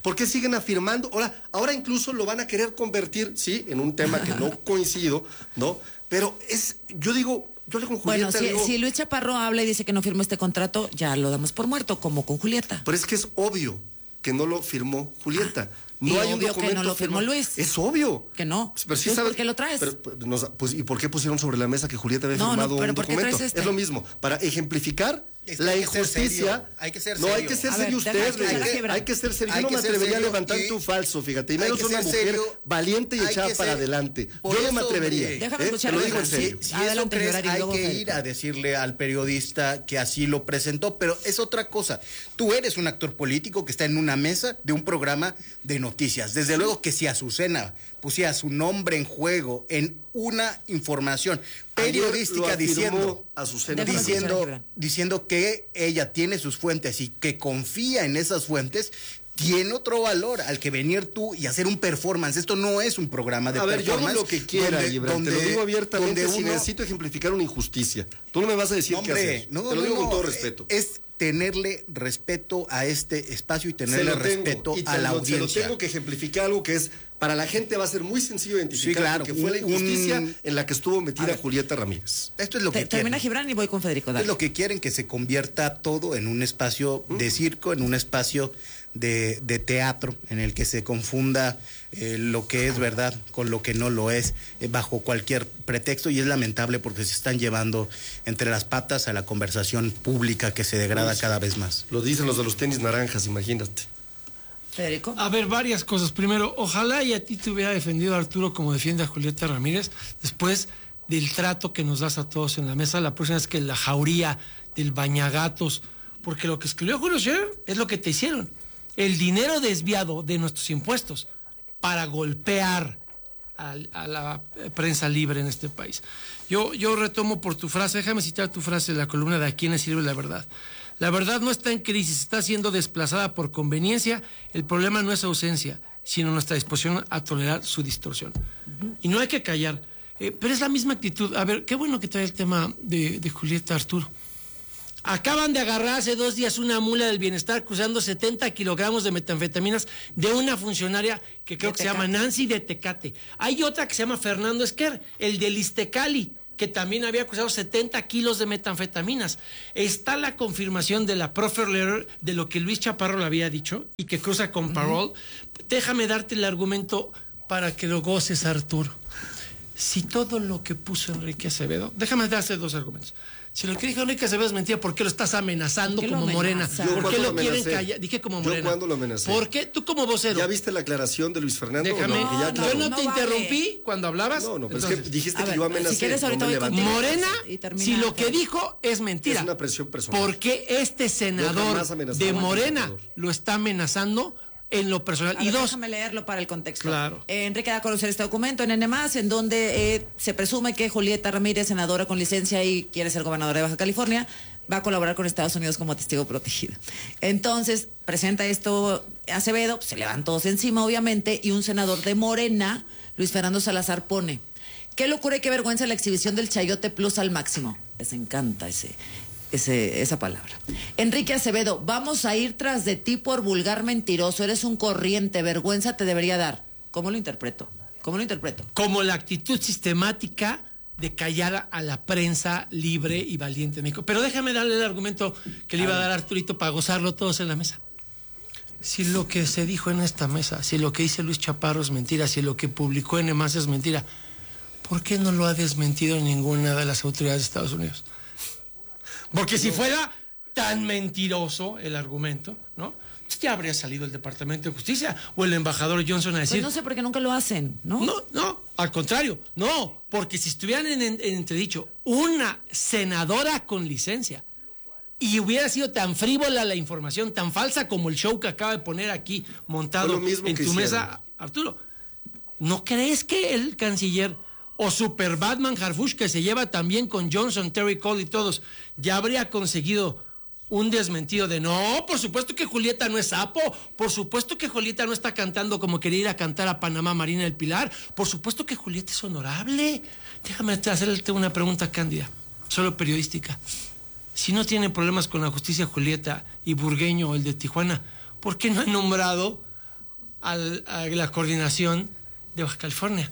[SPEAKER 8] ¿Por qué siguen afirmando? Ahora, ahora incluso lo van a querer convertir, sí, en un tema que no coincido, ¿no? Pero es, yo digo, yo le con Julieta
[SPEAKER 4] Bueno, si,
[SPEAKER 8] digo,
[SPEAKER 4] si Luis Chaparro habla y dice que no firmó este contrato, ya lo damos por muerto, como con Julieta.
[SPEAKER 8] pero es que es obvio que no lo firmó Julieta. No
[SPEAKER 4] y
[SPEAKER 8] hay un
[SPEAKER 4] obvio
[SPEAKER 8] documento
[SPEAKER 4] que no lo firmó
[SPEAKER 8] firmado.
[SPEAKER 4] Luis.
[SPEAKER 8] Es obvio.
[SPEAKER 4] Que no.
[SPEAKER 8] Pero sí
[SPEAKER 4] Entonces,
[SPEAKER 8] sabes-
[SPEAKER 4] ¿por qué lo traes?
[SPEAKER 8] pero, pues, nos- pues, ¿y por qué pusieron sobre la mesa que Julieta había
[SPEAKER 4] No, no,
[SPEAKER 8] firmado
[SPEAKER 4] pero
[SPEAKER 8] un
[SPEAKER 4] ¿por qué
[SPEAKER 8] documento?
[SPEAKER 4] traes este?
[SPEAKER 8] Es lo mismo. Para ejemplificar
[SPEAKER 7] Es que
[SPEAKER 8] la
[SPEAKER 7] hay que ser
[SPEAKER 8] injusticia.
[SPEAKER 7] serio, hay que ser
[SPEAKER 8] no, hay
[SPEAKER 7] serio.
[SPEAKER 8] que ser
[SPEAKER 4] A ver,
[SPEAKER 8] serio
[SPEAKER 4] deja
[SPEAKER 8] usted.
[SPEAKER 4] escuchar
[SPEAKER 8] Hay
[SPEAKER 4] a
[SPEAKER 8] que,
[SPEAKER 4] Gibran.
[SPEAKER 8] hay que ser serio.
[SPEAKER 7] Hay
[SPEAKER 8] Yo no
[SPEAKER 7] que
[SPEAKER 8] me
[SPEAKER 7] ser
[SPEAKER 8] atrevería a
[SPEAKER 7] serio
[SPEAKER 8] levantar
[SPEAKER 7] y-
[SPEAKER 8] tu falso, fíjate. Y
[SPEAKER 7] hay
[SPEAKER 8] menos
[SPEAKER 7] que
[SPEAKER 8] una
[SPEAKER 7] ser
[SPEAKER 8] mujer
[SPEAKER 7] serio.
[SPEAKER 8] valiente y
[SPEAKER 7] Hay
[SPEAKER 8] echada
[SPEAKER 7] que
[SPEAKER 8] para
[SPEAKER 7] ser-
[SPEAKER 8] adelante.
[SPEAKER 7] Por
[SPEAKER 8] Yo no
[SPEAKER 7] eso,
[SPEAKER 8] me atrevería.
[SPEAKER 7] hombre.
[SPEAKER 4] Déjame
[SPEAKER 8] ¿eh?
[SPEAKER 4] escuchar
[SPEAKER 8] Te lo
[SPEAKER 4] a
[SPEAKER 8] digo en
[SPEAKER 4] Gibran.
[SPEAKER 8] serio.
[SPEAKER 7] Si, si
[SPEAKER 4] Adelante,
[SPEAKER 7] eso crees,
[SPEAKER 4] Gerardo, y
[SPEAKER 7] hay
[SPEAKER 4] luego
[SPEAKER 7] que
[SPEAKER 4] Federico.
[SPEAKER 7] ir a decirle al periodista que así lo presentó, pero es otra cosa. Tú eres un actor político que está en una mesa de un programa de noticias. Desde luego que si Azucena pusiera su nombre en juego en una información periodística
[SPEAKER 8] Ayer lo
[SPEAKER 7] diciendo,
[SPEAKER 8] afirmó Azucena
[SPEAKER 4] Déjame
[SPEAKER 8] Gibran.
[SPEAKER 7] diciendo,
[SPEAKER 4] Gibran.
[SPEAKER 7] diciendo que ella tiene sus fuentes y que confía en esas fuentes, tiene otro valor al que venir tú y hacer un performance. Esto no es un programa de
[SPEAKER 8] A ver, yo hago
[SPEAKER 7] performance.
[SPEAKER 8] lo que quiera,
[SPEAKER 7] donde-
[SPEAKER 8] Gibran, te lo
[SPEAKER 7] donde-
[SPEAKER 8] digo abiertamente,
[SPEAKER 7] donde
[SPEAKER 8] si
[SPEAKER 7] uno-
[SPEAKER 8] necesito ejemplificar una injusticia. Tú no me vas a decir
[SPEAKER 7] No,
[SPEAKER 8] qué
[SPEAKER 7] hombre,
[SPEAKER 8] hacer.
[SPEAKER 7] no,
[SPEAKER 8] te lo
[SPEAKER 7] no,
[SPEAKER 8] digo
[SPEAKER 7] no,
[SPEAKER 8] con todo
[SPEAKER 7] eh,
[SPEAKER 8] respeto.
[SPEAKER 7] Es tenerle respeto a este espacio y
[SPEAKER 8] Se
[SPEAKER 7] tenerle
[SPEAKER 8] lo tengo,
[SPEAKER 7] respeto
[SPEAKER 8] y te
[SPEAKER 7] a la
[SPEAKER 8] lo-
[SPEAKER 7] audiencia.
[SPEAKER 8] Se lo tengo que ejemplificar algo que es, para la gente va a ser muy sencillo identificar,
[SPEAKER 7] Sí, claro,
[SPEAKER 8] porque fue la
[SPEAKER 7] un-
[SPEAKER 8] injusticia
[SPEAKER 7] un-
[SPEAKER 8] en la que estuvo metida
[SPEAKER 7] A ver.
[SPEAKER 8] Julieta Ramírez.
[SPEAKER 7] Esto es lo
[SPEAKER 4] Te-
[SPEAKER 7] que
[SPEAKER 4] termina
[SPEAKER 7] quieren.
[SPEAKER 4] Gibran y voy con Federico.
[SPEAKER 7] Es
[SPEAKER 4] Dale.
[SPEAKER 7] lo que quieren, que se convierta todo en un espacio de circo, en un espacio de, de teatro, en el que se confunda eh, lo que es verdad con lo que no lo es, eh, bajo cualquier pretexto, y es lamentable porque se están llevando entre las patas a la conversación pública que se degrada cada vez más.
[SPEAKER 8] Lo dicen los de los tenis naranjas, imagínate.
[SPEAKER 4] Federico.
[SPEAKER 6] A ver, varias cosas. Primero, ojalá y a ti te hubiera defendido Arturo como defiende a Julieta Ramírez después del trato que nos das a todos en la mesa. La próxima vez que la jauría del bañagatos, porque lo que escribió Julio Scherer es lo que te hicieron. El dinero desviado de nuestros impuestos para golpear a, a la prensa libre en este país. Yo, yo retomo por tu frase, déjame citar tu frase de la columna de ¿A quién le sirve la verdad? La verdad no está en crisis, está siendo desplazada por conveniencia. El problema no es ausencia, sino nuestra disposición a tolerar su distorsión. Uh-huh. Y no hay que callar, eh, pero es la misma actitud. A ver, qué bueno que trae el tema de, de Julieta, Arturo. Acaban de agarrar hace dos días una mula del bienestar cruzando setenta kilogramos de metanfetaminas de una funcionaria que creo
[SPEAKER 4] de
[SPEAKER 6] que se llama Nancy de Tecate. Hay otra que se llama Fernando Esquer, el del Istecali, que también había cruzado setenta kilos de metanfetaminas. Está la confirmación de la proffer letter de lo que Luis Chaparro le había dicho y que cruza con uh-huh. Parole. Déjame darte el argumento para que lo goces, Arturo. Si todo lo que puso Enrique Acevedo, déjame darte dos argumentos. Si lo que dijo Enrique Acevedo es mentira, ¿por qué lo estás amenazando como
[SPEAKER 4] lo
[SPEAKER 6] Morena?
[SPEAKER 4] amenaza?
[SPEAKER 6] ¿Por qué lo, lo quieren callar? Dije como Morena.
[SPEAKER 8] ¿Yo cuándo lo amenacé?
[SPEAKER 6] ¿Por qué? Tú como vocero.
[SPEAKER 8] ¿Ya viste la aclaración de Luis Fernando?
[SPEAKER 6] Déjame.
[SPEAKER 8] No,
[SPEAKER 6] No,
[SPEAKER 8] ya, claro.
[SPEAKER 6] yo no,
[SPEAKER 4] no
[SPEAKER 6] te
[SPEAKER 4] vale.
[SPEAKER 6] interrumpí cuando hablabas.
[SPEAKER 8] No, no, pero
[SPEAKER 6] Entonces,
[SPEAKER 8] es que dijiste
[SPEAKER 4] a
[SPEAKER 8] que
[SPEAKER 4] ver,
[SPEAKER 8] yo amenacé.
[SPEAKER 4] si quieres, ahorita
[SPEAKER 8] no me
[SPEAKER 4] voy
[SPEAKER 8] levanté.
[SPEAKER 4] contigo.
[SPEAKER 6] Morena,
[SPEAKER 4] Y termina,
[SPEAKER 6] si lo que
[SPEAKER 4] Federico.
[SPEAKER 6] dijo es mentira.
[SPEAKER 8] Es una presión personal.
[SPEAKER 6] ¿Por qué este senador
[SPEAKER 8] jamás amenazaba
[SPEAKER 6] de
[SPEAKER 8] a un
[SPEAKER 6] Morena
[SPEAKER 8] senador.
[SPEAKER 6] lo está amenazando en lo personal?
[SPEAKER 4] A
[SPEAKER 6] Y
[SPEAKER 4] ver,
[SPEAKER 6] dos,
[SPEAKER 4] déjame leerlo para el contexto.
[SPEAKER 6] Claro.
[SPEAKER 4] Eh, Enrique da a conocer este documento en N más, en donde eh, se presume que Julieta Ramírez, senadora con licencia y quiere ser gobernadora de Baja California, va a colaborar con Estados Unidos como testigo protegido. Entonces, presenta esto Acevedo, se le van todos encima, obviamente, y un senador de Morena, Luis Fernando Salazar, pone: qué locura y qué vergüenza la exhibición del Chayote Plus al máximo. Les encanta ese... Ese, esa palabra. Enrique Acevedo, vamos a ir tras de ti por vulgar mentiroso. Eres un corriente, vergüenza te debería dar. ¿Cómo lo interpreto? ¿Cómo lo interpreto?
[SPEAKER 6] como la actitud sistemática de callar a la prensa libre y valiente en México. Pero déjame darle el argumento que le iba a dar a Arturito para gozarlo todos en la mesa. Si lo que se dijo en esta mesa, si lo que dice Luis Chaparro es mentira, si lo que publicó en EMAS es mentira, ¿por qué no lo ha desmentido ninguna de las autoridades de Estados Unidos? Porque si fuera tan mentiroso el argumento, ¿no? Pues ya habría salido el Departamento de Justicia o el embajador Johnson a decir...
[SPEAKER 4] Pues no sé por qué nunca lo hacen, ¿no?
[SPEAKER 6] No, no, al contrario, no, porque si estuvieran en, en, en entredicho una senadora con licencia y hubiera sido tan frívola la información, tan falsa como el show que acaba de poner aquí montado en tu
[SPEAKER 8] hicieron.
[SPEAKER 6] mesa, Arturo, ¿no crees que el canciller o Super Batman Harfush, que se lleva también con Johnson, Terry Cole y todos, ya habría conseguido un desmentido de no, por supuesto que Julieta no es sapo, por supuesto que Julieta no está cantando como quería ir a cantar a Panamá Marina del Pilar, por supuesto que Julieta es honorable? Déjame hacerte una pregunta cándida, solo periodística. Si no tiene problemas con la justicia Julieta y Burgueño, el de Tijuana, ¿por qué no ha nombrado al, a la coordinación de Baja California.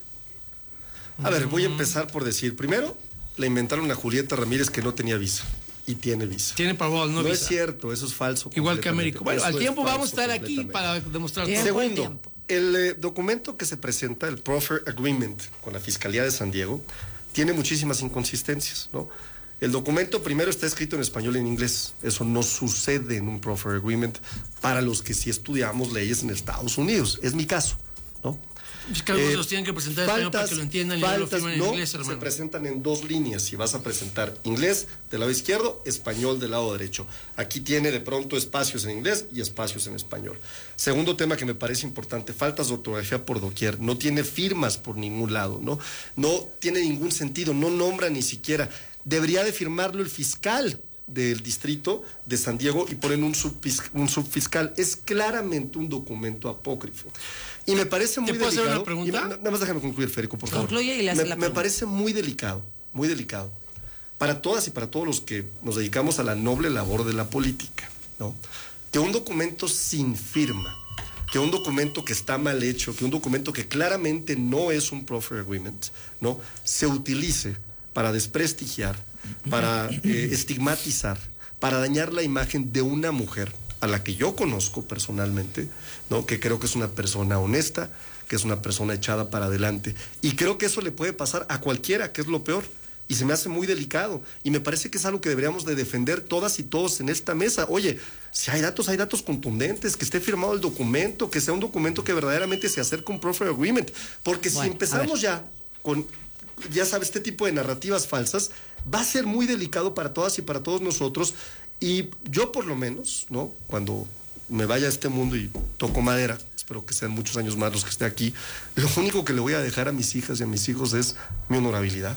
[SPEAKER 8] A ver, voy a empezar por decir, primero, le inventaron a Julieta Ramírez que no tenía visa. Y tiene visa.
[SPEAKER 6] Tiene parol, no,
[SPEAKER 8] no
[SPEAKER 6] visa.
[SPEAKER 8] es cierto, eso es falso.
[SPEAKER 6] Igual que América. Bueno,
[SPEAKER 8] eso
[SPEAKER 6] al tiempo vamos a estar aquí
[SPEAKER 8] completamente.
[SPEAKER 6] para demostrar todo.
[SPEAKER 8] Segundo, el eh, documento que se presenta, el Proffer Agreement con la Fiscalía de San Diego, tiene muchísimas inconsistencias, ¿no? El documento primero está escrito en español y en inglés. Eso no sucede en un Proffer Agreement para los que sí estudiamos leyes en Estados Unidos. Es mi caso, ¿no?
[SPEAKER 6] Es que algunos eh, los tienen que presentar en español para que lo entiendan y no lo firmen en
[SPEAKER 8] no,
[SPEAKER 6] inglés, hermano.
[SPEAKER 8] Se presentan en dos líneas. Si vas a presentar inglés del lado izquierdo, español del lado derecho. Aquí tiene de pronto espacios en inglés y espacios en español. Segundo tema que me parece importante, faltas de ortografía por doquier. No tiene firmas por ningún lado, ¿no? No tiene ningún sentido, no nombra ni siquiera. Debería de firmarlo el fiscal del distrito de San Diego y ponen un, subfiscal, un subfiscal. Es claramente un documento apócrifo. Y me parece muy delicado. ¿Te puedo hacer una pregunta? Y, nada más déjame concluir, Federico, por favor.
[SPEAKER 4] Concluye y le hace
[SPEAKER 8] me,
[SPEAKER 4] la
[SPEAKER 8] me parece muy delicado, muy delicado. Para todas y para todos los que nos dedicamos a la noble labor de la política, ¿no? Que un documento sin firma, que un documento que está mal hecho, que un documento que claramente no es un Proffer Agreement, ¿no? Se utilice para desprestigiar, para eh, estigmatizar, para dañar la imagen de una mujer a la que yo conozco personalmente, ¿no? Que creo que es una persona honesta, que es una persona echada para adelante. Y creo que eso le puede pasar a cualquiera, que es lo peor. Y se me hace muy delicado. Y me parece que es algo que deberíamos de defender todas y todos en esta mesa. Oye, si hay datos, hay datos contundentes, que esté firmado el documento, que sea un documento que verdaderamente se acerque a un Proffer Agreement. Porque bueno, si empezamos ya con, ya sabes, este tipo de narrativas falsas, va a ser muy delicado para todas y para todos nosotros. Y yo por lo menos, ¿no? Cuando me vaya a este mundo y toco madera, espero que sean muchos años más los que esté aquí, lo único que le voy a dejar a mis hijas y a mis hijos es mi honorabilidad.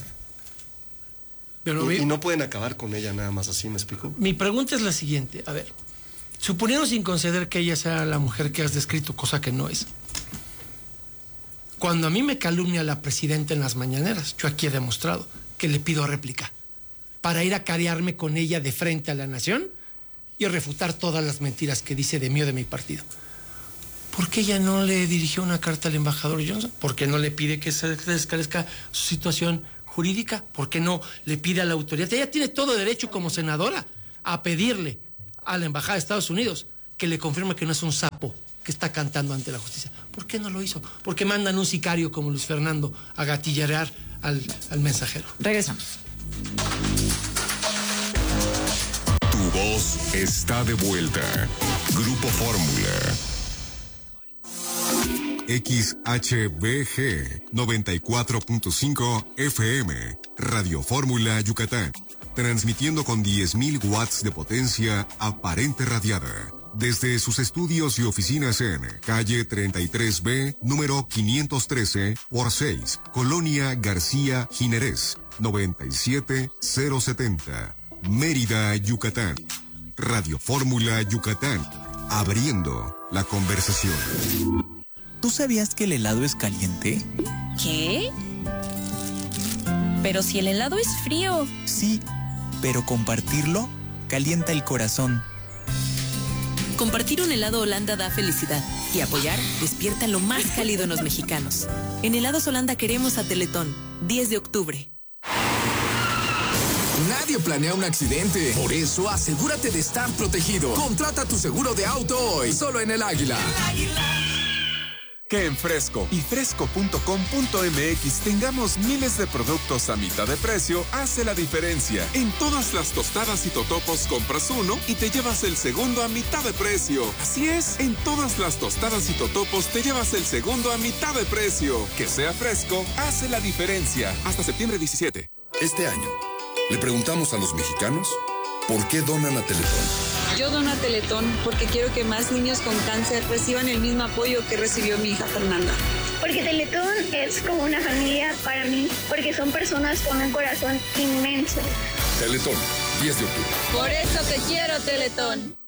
[SPEAKER 8] Pero y, mi, y no pueden acabar con ella nada más así, ¿me explico?
[SPEAKER 6] Mi pregunta es la siguiente, a ver, suponiendo sin conceder que ella sea la mujer que has descrito, cosa que no es. Cuando a mí me calumnia la presidenta en las mañaneras, yo aquí he demostrado que le pido réplica para ir a carearme con ella de frente a la nación y refutar todas las mentiras que dice de mí o de mi partido. ¿Por qué ella no le dirigió una carta al embajador Johnson? ¿Por qué no le pide que se esclarezca su situación jurídica? ¿Por qué no le pide a la autoridad? Ella tiene todo derecho como senadora a pedirle a la embajada de Estados Unidos que le confirme que no es un sapo que está cantando ante la justicia. ¿Por qué no lo hizo? ¿Por qué mandan un sicario como Luis Fernando a gatillear al, al mensajero?
[SPEAKER 4] Regresamos.
[SPEAKER 3] Tu voz está de vuelta. Grupo Fórmula. X H B G noventa y cuatro punto cinco F M, Radio Fórmula Yucatán, transmitiendo con diez mil watts de potencia aparente radiada, desde sus estudios y oficinas en calle treinta y tres B, número quinientos trece por seis, Colonia García Jiménez, noventa y siete mil setenta, Mérida, Yucatán. Radio Fórmula Yucatán, abriendo la conversación.
[SPEAKER 16] ¿Tú sabías que el helado es caliente?
[SPEAKER 17] ¿Qué? Pero si el helado es frío.
[SPEAKER 16] Sí, pero compartirlo calienta el corazón.
[SPEAKER 17] Compartir un helado Holanda da felicidad y apoyar despierta lo más cálido en los mexicanos. En Helados Holanda queremos a Teletón, diez de octubre.
[SPEAKER 18] Nadie planea un accidente. Por eso, asegúrate de estar protegido. Contrata tu seguro de auto hoy, solo en El Águila. El Águila.
[SPEAKER 19] Que en Fresco y fresco punto com punto m x tengamos miles de productos a mitad de precio hace la diferencia. En todas las tostadas y totopos compras uno y te llevas el segundo a mitad de precio. Así es, en todas las tostadas y totopos te llevas el segundo a mitad de precio. Que sea Fresco hace la diferencia. Hasta septiembre diecisiete.
[SPEAKER 20] Este año, le preguntamos a los mexicanos por qué donan a Teletón.
[SPEAKER 21] Yo dono a Teletón porque quiero que más niños con cáncer reciban el mismo apoyo que recibió mi hija Fernanda.
[SPEAKER 22] Porque Teletón es como una familia para mí, porque son personas con un corazón inmenso.
[SPEAKER 20] Teletón, diez de octubre.
[SPEAKER 21] Por eso te quiero, Teletón.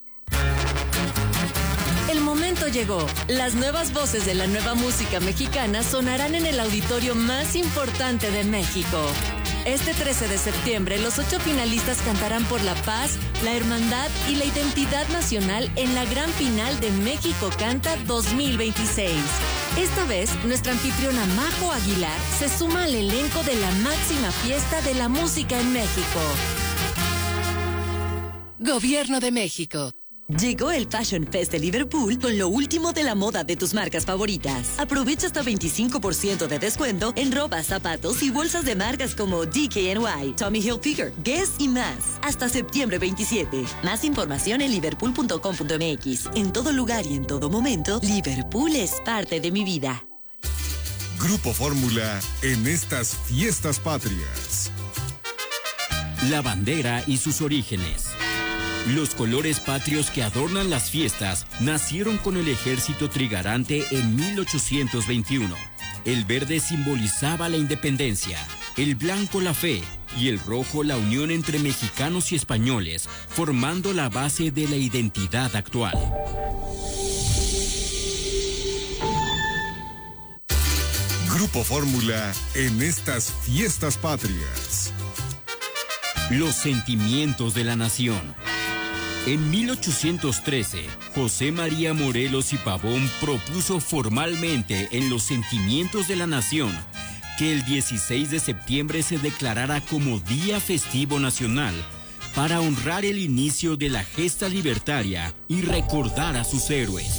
[SPEAKER 17] El momento llegó. Las nuevas voces de la nueva música mexicana sonarán en el auditorio más importante de México.
[SPEAKER 1] Este trece de septiembre, los ocho finalistas cantarán por la paz, la hermandad y la identidad nacional en la gran final de México Canta dos mil veintiséis. Esta vez, nuestra anfitriona Majo Aguilar se suma al elenco de la máxima fiesta de la música en México.
[SPEAKER 2] Gobierno de México.
[SPEAKER 23] Llegó el Fashion Fest de Liverpool con lo último de la moda de tus marcas favoritas. Aprovecha hasta veinticinco por ciento de descuento en ropa, zapatos y bolsas de marcas como D K N Y, Tommy Hilfiger, Guess y más. Hasta septiembre veintisiete. Más información en liverpool punto com punto m x. En todo lugar y en todo momento, Liverpool es parte de mi vida.
[SPEAKER 3] Grupo Fórmula en estas fiestas patrias.
[SPEAKER 13] La bandera y sus orígenes. Los colores patrios que adornan las fiestas nacieron con el ejército trigarante en mil ochocientos veintiuno. El verde simbolizaba la independencia, el blanco la fe y el rojo la unión entre mexicanos y españoles, formando la base de la identidad actual.
[SPEAKER 3] Grupo Fórmula en estas fiestas patrias.
[SPEAKER 13] Los sentimientos de la nación. En mil ochocientos trece, José María Morelos y Pavón propuso formalmente en los Sentimientos de la Nación que el dieciséis de septiembre se declarara como Día Festivo Nacional para honrar el inicio de la gesta libertaria y recordar a sus héroes.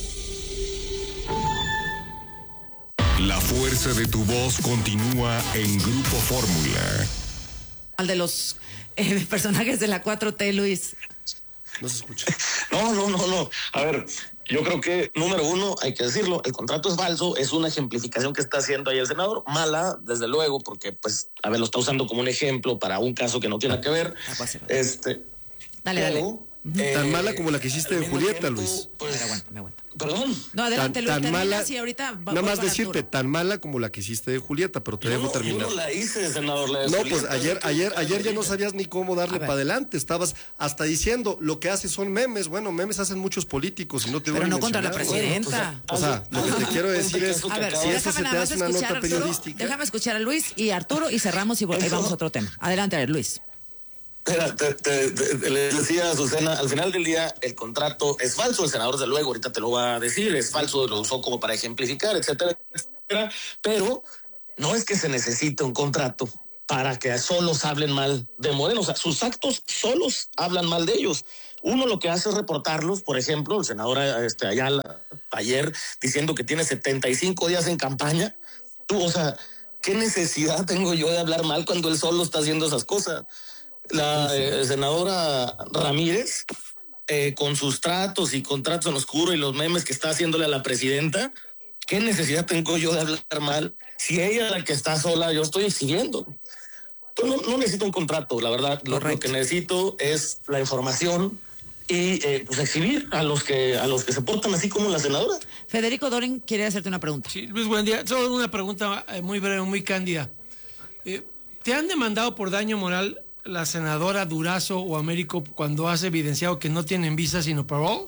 [SPEAKER 3] La fuerza de tu voz continúa en Grupo Fórmula.
[SPEAKER 4] Al de los eh, personajes de la cuatro T, Luis.
[SPEAKER 8] No se escucha.
[SPEAKER 24] No, no, no, no. A ver, yo creo que, número uno, hay que decirlo, el contrato es falso, es una ejemplificación que está haciendo ahí el senador, mala, desde luego, porque, pues, a ver, lo está usando como un ejemplo para un caso que no tiene nada que ver. Este.
[SPEAKER 4] Dale, dale.
[SPEAKER 8] Eh, tan mala como la que hiciste de Julieta, tiempo, Luis.
[SPEAKER 24] Pues,
[SPEAKER 4] me aguanta, me aguanta.
[SPEAKER 24] Perdón.
[SPEAKER 4] No, adelante,
[SPEAKER 8] tan,
[SPEAKER 4] Luis,
[SPEAKER 8] tan mala,
[SPEAKER 4] y ahorita
[SPEAKER 8] nada más decirte, Arturo. Tan mala como la que hiciste de Julieta, pero te
[SPEAKER 24] yo
[SPEAKER 8] dejo
[SPEAKER 24] no,
[SPEAKER 8] terminar.
[SPEAKER 24] Yo no la hice, senador. La de
[SPEAKER 8] no,
[SPEAKER 24] Julieta,
[SPEAKER 8] pues ayer, ayer, ayer ya no sabías ni cómo darle para adelante. Estabas hasta diciendo, lo que hace son memes. Bueno, memes hacen muchos políticos y no te
[SPEAKER 4] Pero no contra la presidenta.
[SPEAKER 8] O sea, lo que te quiero decir es,
[SPEAKER 4] a ver,
[SPEAKER 8] si eso se te hace una nota
[SPEAKER 4] Arturo,
[SPEAKER 8] periodística.
[SPEAKER 4] Déjame escuchar a Luis y a Arturo y cerramos y vamos a otro tema. Adelante, a ver, Luis.
[SPEAKER 24] Espera, te, te, te, le decía a Azucena, al final del día el contrato es falso, el senador desde luego ahorita te lo va a decir, es falso, lo usó como para ejemplificar, etcétera, etcétera, pero no es que se necesite un contrato para que solos hablen mal de Moreno, o sea, sus actos solos hablan mal de ellos. Uno lo que hace es reportarlos, por ejemplo, el senador este, Ayala ayer diciendo que tiene setenta y cinco días en campaña. Tú, o sea, ¿qué necesidad tengo yo de hablar mal cuando él solo está haciendo esas cosas? La eh, senadora Ramírez, eh, con sus tratos y contratos en oscuro y los memes que está haciéndole a la presidenta, ¿qué necesidad tengo yo de hablar mal? Si ella es la que está sola, yo estoy exigiendo. No, no necesito un contrato, la verdad. Lo, lo que necesito es la información y eh, pues exhibir a los que a los que se portan así como la senadora.
[SPEAKER 4] Federico Doren quiere hacerte una pregunta.
[SPEAKER 6] Sí, Luis, buen día. Solo una pregunta muy breve, muy cándida. Eh, ¿Te han demandado por daño moral la senadora Durazo o Américo cuando has evidenciado que no tienen visa sino parole?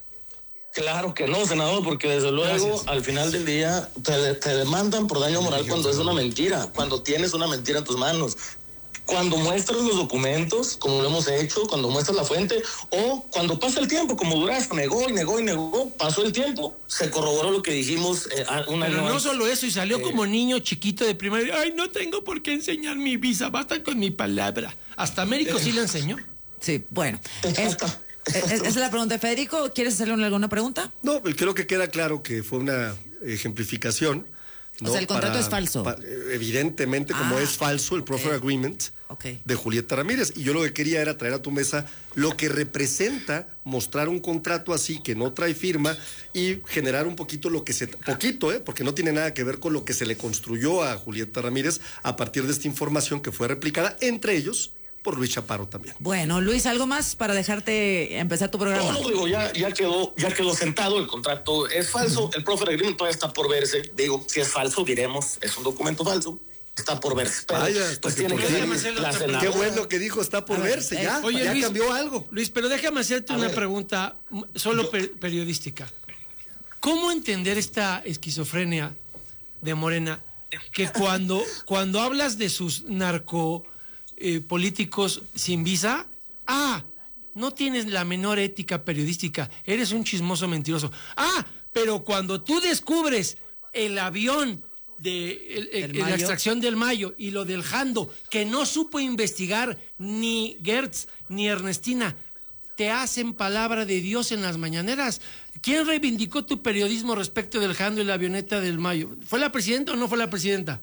[SPEAKER 24] Claro que no, senador, porque desde luego Gracias. Al final del día te, te demandan por daño moral cuando es una mentira, cuando tienes una mentira en tus manos. Cuando muestras los documentos, como lo hemos hecho, cuando muestras la fuente, o cuando pasa el tiempo, como Durazo negó y negó y negó, pasó el tiempo, se corroboró lo que dijimos eh, un año
[SPEAKER 6] Pero no
[SPEAKER 24] antes.
[SPEAKER 6] solo eso, y salió
[SPEAKER 24] eh,
[SPEAKER 6] como niño chiquito de primaria. Ay, no tengo por qué enseñar mi visa, basta con mi palabra. Hasta Américo eh, sí le enseñó.
[SPEAKER 4] Sí, bueno. Exacto. Es, es, esa es la pregunta de Federico. ¿Quieres hacerle alguna pregunta?
[SPEAKER 8] No, creo que queda claro que fue una ejemplificación. ¿no?
[SPEAKER 4] O sea, el contrato
[SPEAKER 8] para,
[SPEAKER 4] es falso.
[SPEAKER 8] Para, evidentemente, como ah, es falso el Proffer okay. Agreement okay. de Julieta Ramírez. Y yo lo que quería era traer a tu mesa lo que representa mostrar un contrato así que no trae firma y generar un poquito lo que se... Poquito, ¿eh? Porque no tiene nada que ver con lo que se le construyó a Julieta Ramírez a partir de esta información que fue replicada, entre ellos, por Luis Chaparro también.
[SPEAKER 4] Bueno, Luis, ¿algo más para dejarte empezar tu programa?
[SPEAKER 24] No, no, digo, ya, ya, quedó, ya quedó sentado, el contrato es falso, uh-huh. el Proffer Agreement todavía está por verse, digo, si es falso, diremos, es un documento falso, está por verse. Pero,
[SPEAKER 8] Vaya,
[SPEAKER 24] pues tiene que
[SPEAKER 8] la Qué bueno que dijo, está por ver, verse, eh, ya, oye, ya Luis, cambió algo.
[SPEAKER 6] Luis, pero déjame hacerte A una ver, pregunta solo yo, per periodística. ¿Cómo entender esta esquizofrenia de Morena que cuando, cuando hablas de sus narco eh, políticos sin visa, ah, no tienes la menor ética periodística, eres un chismoso mentiroso. Ah, pero cuando tú descubres el avión de el, el, la extracción del Mayo y lo del Jando, que no supo investigar ni Gertz ni Ernestina, te hacen palabra de Dios en las mañaneras. ¿Quién reivindicó tu periodismo respecto del Jando y la avioneta del Mayo? ¿Fue la presidenta o no fue la presidenta?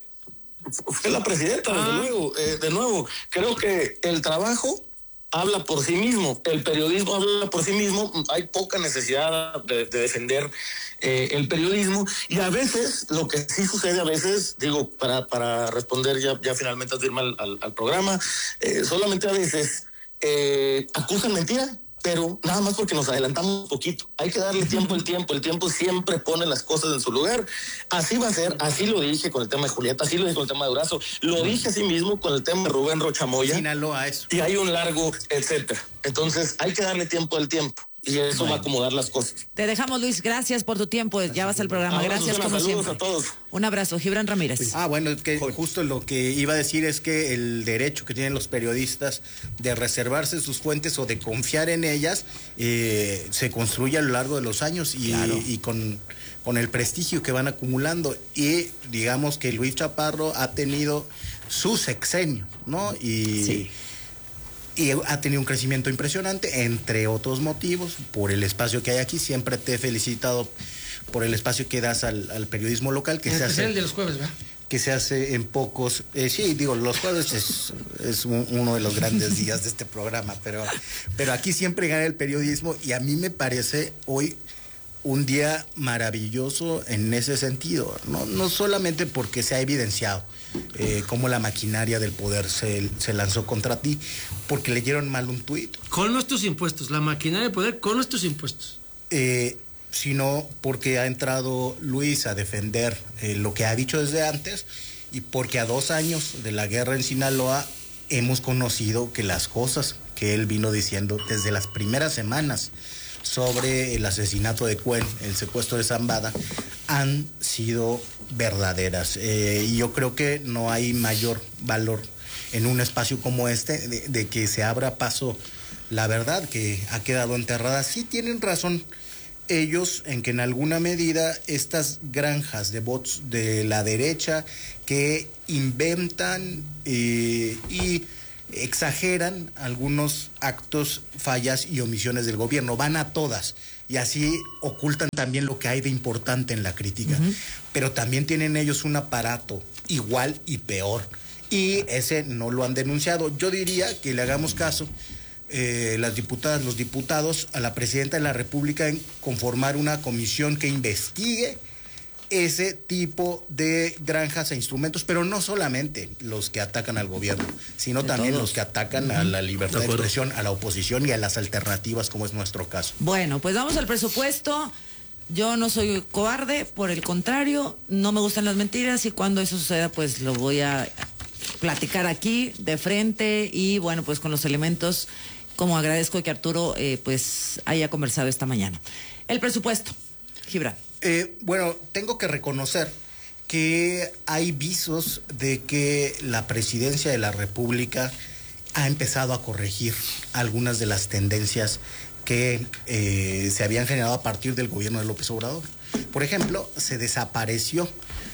[SPEAKER 24] Fue la presidenta, desde ah. luego. Eh, de nuevo, creo que el trabajo habla por sí mismo, el periodismo habla por sí mismo, hay poca necesidad de, de defender eh, el periodismo, y a veces, lo que sí sucede a veces, digo, para, para responder ya, ya finalmente al, al, al programa, eh, solamente a veces eh, acusan mentira, pero nada más porque nos adelantamos un poquito. Hay que darle tiempo al tiempo, el tiempo siempre pone las cosas en su lugar. Así va a ser, así lo dije con el tema de Julieta, así lo dije con el tema de Durazo, lo dije así mismo con el tema de Rubén Rocha Moya.
[SPEAKER 7] Sinaloa, eso.
[SPEAKER 24] Y hay un largo, etcétera. Entonces hay que darle tiempo al tiempo. Y eso bueno. va a acomodar las cosas.
[SPEAKER 4] Te dejamos, Luis. Gracias por tu tiempo. Gracias. Ya vas al programa.
[SPEAKER 24] Abrazo,
[SPEAKER 4] Gracias, como
[SPEAKER 24] saludos
[SPEAKER 4] siempre.
[SPEAKER 24] a todos.
[SPEAKER 4] Un abrazo. Gibran Ramírez.
[SPEAKER 7] Ah, bueno, es que justo lo que iba a decir es que el derecho que tienen los periodistas de reservarse sus fuentes o de confiar en ellas eh, se construye a lo largo de los años y, claro. y con, con el prestigio que van acumulando. Y digamos que Luis Chaparro ha tenido su sexenio, ¿no? Y... Sí. Y ha tenido un crecimiento impresionante, entre otros motivos, por el espacio que hay aquí. Siempre te he felicitado por el espacio que das al, al periodismo local. Que
[SPEAKER 6] en
[SPEAKER 7] se
[SPEAKER 6] especial
[SPEAKER 7] hace,
[SPEAKER 6] el de los jueves, ¿verdad?
[SPEAKER 7] Que se hace en pocos... Eh, sí, digo, los jueves es, es un, uno de los grandes días de este programa, pero, pero aquí siempre gana el periodismo y a mí me parece hoy un día maravilloso en ese sentido, no, no solamente porque se ha evidenciado eh, cómo la maquinaria del poder se, se lanzó contra ti, porque leyeron mal un tuit.
[SPEAKER 6] Con nuestros impuestos, la maquinaria del poder con nuestros impuestos.
[SPEAKER 7] Eh, sino porque ha entrado Luis a defender eh, lo que ha dicho desde antes y porque a dos años de la guerra en Sinaloa hemos conocido que las cosas que él vino diciendo desde las primeras semanas sobre el asesinato de Cuen, el secuestro de Zambada, han sido verdaderas. Eh, y yo creo que no hay mayor valor en un espacio como este de, de que se abra paso la verdad que ha quedado enterrada. Sí tienen razón ellos en que en alguna medida estas granjas de bots de la derecha que inventan eh, y exageran algunos actos, fallas y omisiones del gobierno, van a todas y así ocultan también lo que hay de importante en la crítica, uh-huh. pero también tienen ellos un aparato igual y peor y ese no lo han denunciado. Yo diría que le hagamos caso eh, las diputadas, los diputados a la presidenta de la República en conformar una comisión que investigue ese tipo de granjas e instrumentos, pero no solamente los que atacan al gobierno, sino de también todos. Los que atacan uh-huh. a la libertad de, de expresión, a la oposición y a las alternativas, como es nuestro caso.
[SPEAKER 4] Bueno, pues vamos al presupuesto. Yo no soy cobarde, por el contrario, no me gustan las mentiras y cuando eso suceda, pues lo voy a platicar aquí de frente y bueno, pues con los elementos, como agradezco que Arturo eh, pues haya conversado esta mañana. El presupuesto, Gibran.
[SPEAKER 7] Eh, bueno, tengo que reconocer que hay visos de que la presidencia de la República ha empezado a corregir algunas de las tendencias que eh, se habían generado a partir del gobierno de López Obrador. Por ejemplo, se desapareció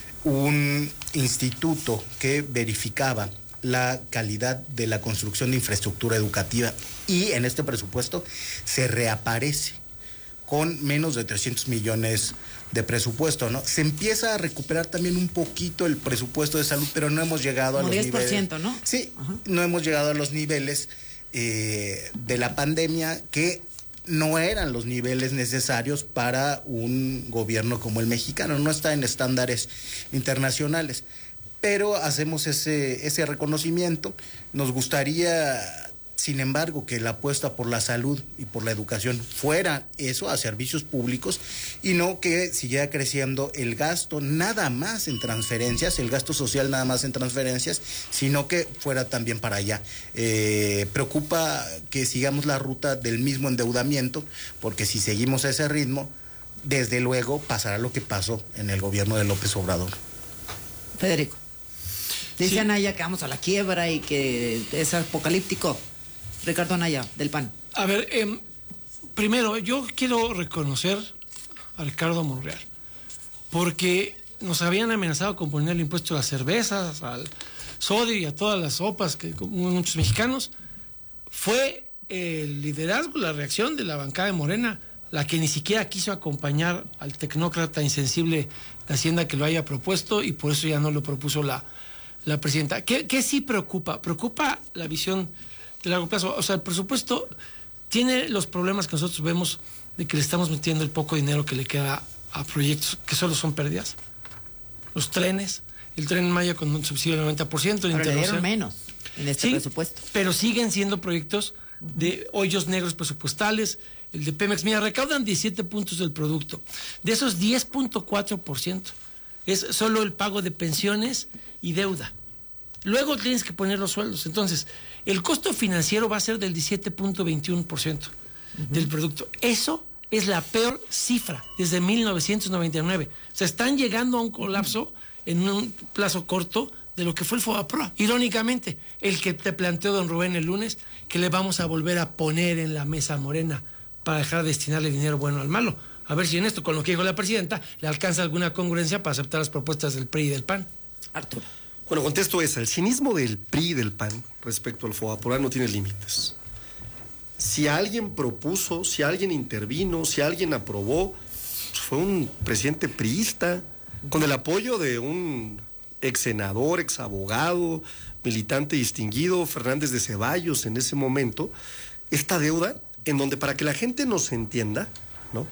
[SPEAKER 7] un instituto que verificaba la calidad de la construcción de infraestructura educativa y en este presupuesto se reaparece con menos de trescientos millones de presupuesto, ¿no? Se empieza a recuperar también un poquito el presupuesto de salud, pero no hemos llegado a los
[SPEAKER 4] diez por ciento,
[SPEAKER 7] niveles.
[SPEAKER 4] ¿no?
[SPEAKER 7] Sí, ajá. No hemos llegado a los niveles eh, de la pandemia que no eran los niveles necesarios para un gobierno como el mexicano, no está en estándares internacionales, pero hacemos ese, ese reconocimiento. Nos gustaría, sin embargo, que la apuesta por la salud y por la educación fuera eso, a servicios públicos, y no que siguiera creciendo el gasto nada más en transferencias, el gasto social nada más en transferencias, sino que fuera también para allá. Eh, preocupa que sigamos la ruta del mismo endeudamiento, porque si seguimos a ese ritmo, desde luego pasará lo que pasó en el gobierno de López Obrador.
[SPEAKER 4] Federico. Dice
[SPEAKER 6] Sí.
[SPEAKER 4] Anaya que vamos a la quiebra y que es apocalíptico. Ricardo Anaya, del P A N.
[SPEAKER 6] A ver, eh, primero, yo quiero reconocer a Ricardo Monreal, porque nos habían amenazado con poner el impuesto a las cervezas, al sodio y a todas las sopas que comen muchos mexicanos. Fue el liderazgo, la reacción de la bancada de Morena, la que ni siquiera quiso acompañar al tecnócrata insensible de Hacienda que lo haya propuesto, y por eso ya no lo propuso la, la presidenta. ¿Qué, qué sí preocupa? Preocupa la visión de largo plazo. O sea, el presupuesto tiene los problemas que nosotros vemos de que le estamos metiendo el poco dinero que le queda a proyectos que solo son pérdidas. Los trenes, el tren en Maya con un subsidio del noventa por ciento.
[SPEAKER 4] Pero le dieron menos en este
[SPEAKER 6] Sí,
[SPEAKER 4] presupuesto.
[SPEAKER 6] pero siguen siendo proyectos de hoyos negros presupuestales. El de Pemex, mira, recaudan diecisiete puntos del producto. De esos diez punto cuatro por ciento es solo el pago de pensiones y deuda. Luego tienes que poner los sueldos. Entonces, el costo financiero va a ser del diecisiete punto veintiuno por ciento uh-huh. del producto. Eso es la peor cifra desde mil novecientos noventa y nueve. O sea, están llegando a un colapso en un plazo corto de lo que fue el FOBAPROA. Irónicamente, el que te planteó don Rubén el lunes, que le vamos a volver a poner en la mesa Morena para dejar de destinarle dinero bueno al malo. A ver si en esto, con lo que dijo la presidenta, le alcanza alguna congruencia para aceptar las propuestas del P R I y del P A N.
[SPEAKER 4] Arturo.
[SPEAKER 8] Bueno, contesto esa. El cinismo del P R I y del P A N respecto al FOBAPROA no tiene límites. Si alguien propuso, si alguien intervino, si alguien aprobó, pues fue un presidente priista, con el apoyo de un ex senador, ex abogado, militante distinguido, Fernández de Ceballos en ese momento. Esta deuda, en donde, para que la gente nos entienda, ¿no?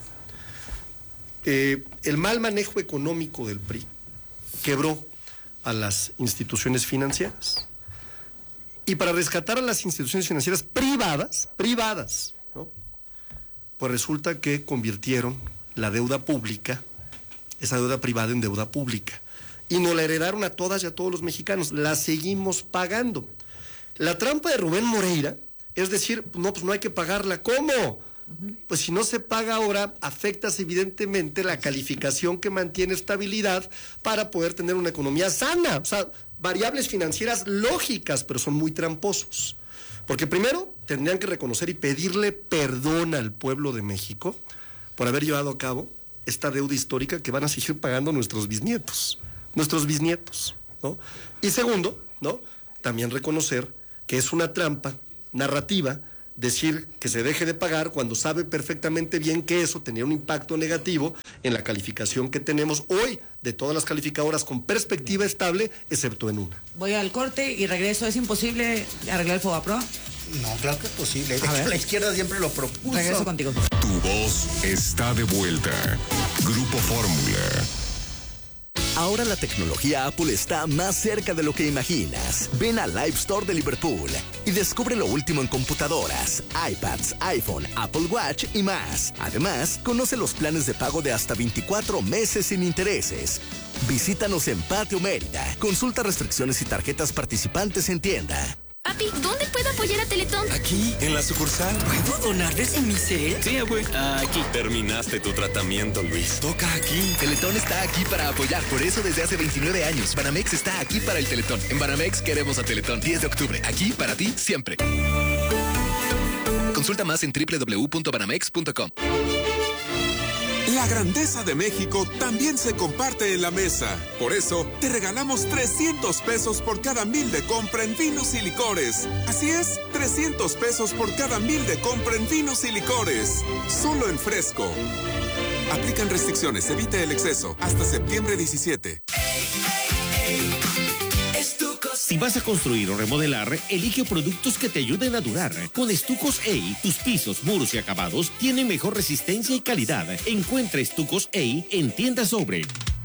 [SPEAKER 8] Eh, el mal manejo económico del P R I quebró a las instituciones financieras. Y para rescatar a las instituciones financieras privadas, privadas, ¿no? Pues resulta que convirtieron la deuda pública, esa deuda privada, en deuda pública. Y nos la heredaron a todas y a todos los mexicanos. La seguimos pagando. La trampa de Rubén Moreira es decir, no, pues no hay que pagarla. ¿Cómo? Uh-huh. Pues si no se paga ahora, afectas evidentemente la calificación que mantiene estabilidad para poder tener una economía sana. O sea, variables financieras lógicas, pero son muy tramposos. Porque primero tendrían que reconocer y pedirle perdón al pueblo de México por haber llevado a cabo esta deuda histórica que van a seguir pagando nuestros bisnietos, nuestros bisnietos, ¿no? Y segundo, ¿no? También reconocer que es una trampa narrativa decir que se deje de pagar cuando sabe perfectamente bien que eso tenía un impacto negativo en la calificación que tenemos hoy de todas las calificadoras con perspectiva estable, excepto en una.
[SPEAKER 4] Voy al corte y regreso. ¿Es imposible arreglar el FOBAPROA?
[SPEAKER 7] No, claro que es posible. De hecho, la izquierda siempre lo propuso.
[SPEAKER 4] Regreso contigo.
[SPEAKER 3] Tu voz está de vuelta. Grupo Fórmula.
[SPEAKER 5] Ahora la tecnología Apple está más cerca de lo que imaginas. Ven al Live Store de Liverpool y descubre lo último en computadoras, iPads, iPhone, Apple Watch y más. Además, conoce los planes de pago de hasta veinticuatro meses sin intereses. Visítanos en Patio Mérida. Consulta restricciones y tarjetas participantes en tienda.
[SPEAKER 9] Papi, ¿dónde puedo apoyar a Teletón?
[SPEAKER 10] Aquí, en la sucursal.
[SPEAKER 9] ¿Puedo donarles en mi set?
[SPEAKER 10] Sí, abue.
[SPEAKER 9] Aquí.
[SPEAKER 10] Terminaste tu tratamiento, Luis. Toca aquí.
[SPEAKER 11] Teletón está aquí para apoyar. Por eso desde hace veintinueve años, Banamex está aquí para el Teletón. En Banamex queremos a Teletón. diez de octubre. Aquí para ti, siempre. Consulta más en doble u doble u doble u punto banamex punto com.
[SPEAKER 19] La grandeza de México también se comparte en la mesa. Por eso, te regalamos trescientos pesos por cada mil de compra en vinos y licores. Así es, trescientos pesos por cada mil de compra en vinos y licores. Solo en Fresco. Aplican restricciones, evita el exceso. Hasta septiembre diecisiete.
[SPEAKER 25] Si vas a construir o remodelar, elige productos que te ayuden a durar. Con Estucos E I, tus pisos, muros y acabados tienen mejor resistencia y calidad. Encuentra Estucos E I en tiendas Sobre.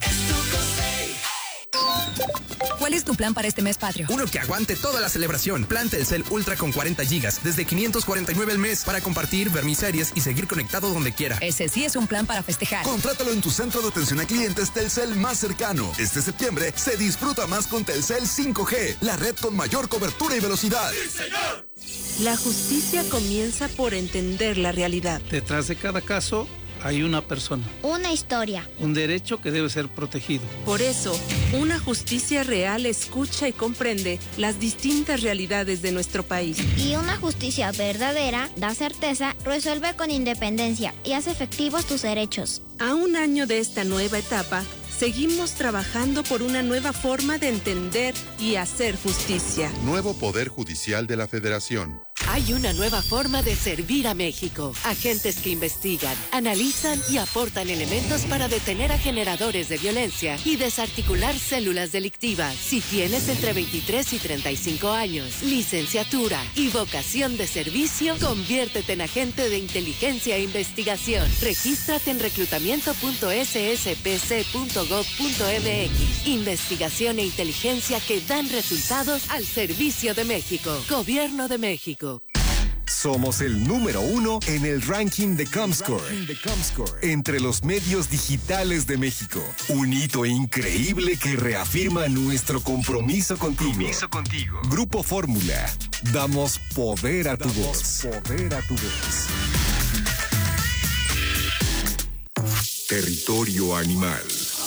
[SPEAKER 26] ¿Cuál es tu plan para este mes patrio?
[SPEAKER 11] Uno que aguante toda la celebración. Plan Telcel Ultra con cuarenta gigas, desde quinientos cuarenta y nueve al mes, para compartir, ver mis series y seguir conectado donde quiera.
[SPEAKER 26] Ese sí es un plan para festejar.
[SPEAKER 27] Contrátalo en tu centro de atención a clientes Telcel más cercano. Este septiembre se disfruta más con Telcel cinco G, la red con mayor cobertura y velocidad.
[SPEAKER 28] ¡Sí, señor! La justicia comienza por entender la realidad.
[SPEAKER 29] Detrás de cada caso
[SPEAKER 12] hay una persona.
[SPEAKER 14] Una historia.
[SPEAKER 12] Un derecho que debe ser protegido.
[SPEAKER 17] Por eso, una justicia real escucha y comprende las distintas realidades de nuestro país.
[SPEAKER 14] Y una justicia verdadera da certeza, resuelve con independencia y hace efectivos tus derechos.
[SPEAKER 17] A un año de esta nueva etapa, seguimos trabajando por una nueva forma de entender y hacer justicia.
[SPEAKER 15] Nuevo Poder Judicial de la Federación.
[SPEAKER 2] Hay una nueva forma de servir a México. Agentes que investigan, analizan y aportan elementos para detener a generadores de violencia y desarticular células delictivas. Si tienes entre veintitrés y treinta y cinco años, licenciatura y vocación de servicio, conviértete en agente de inteligencia e investigación. Regístrate en reclutamiento punto s s p c punto gov punto m x. Investigación e inteligencia que dan resultados al servicio de México. Gobierno de México.
[SPEAKER 16] Somos el número uno en el ranking de Comscore, entre los medios digitales de México. Un hito increíble que reafirma nuestro compromiso contigo. Compromiso contigo. Grupo Fórmula. Damos poder a tu voz. Poder a tu voz.
[SPEAKER 3] Territorio animal.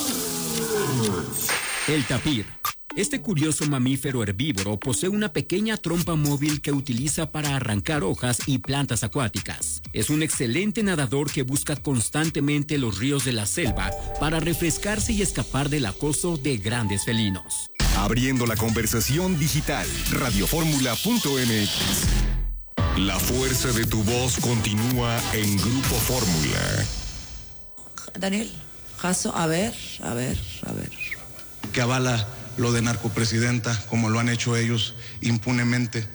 [SPEAKER 13] El tapir. Este curioso mamífero herbívoro posee una pequeña trompa móvil que utiliza para arrancar hojas y plantas acuáticas. Es un excelente nadador que busca constantemente los ríos de la selva para refrescarse y escapar del acoso de grandes felinos.
[SPEAKER 3] Abriendo la conversación digital, radioformula punto m x. La fuerza de tu voz continúa en Grupo Fórmula.
[SPEAKER 4] Daniel, Jasso, a ver, a ver, a ver.
[SPEAKER 18] Que avala lo de narcopresidenta, como lo han hecho ellos impunemente.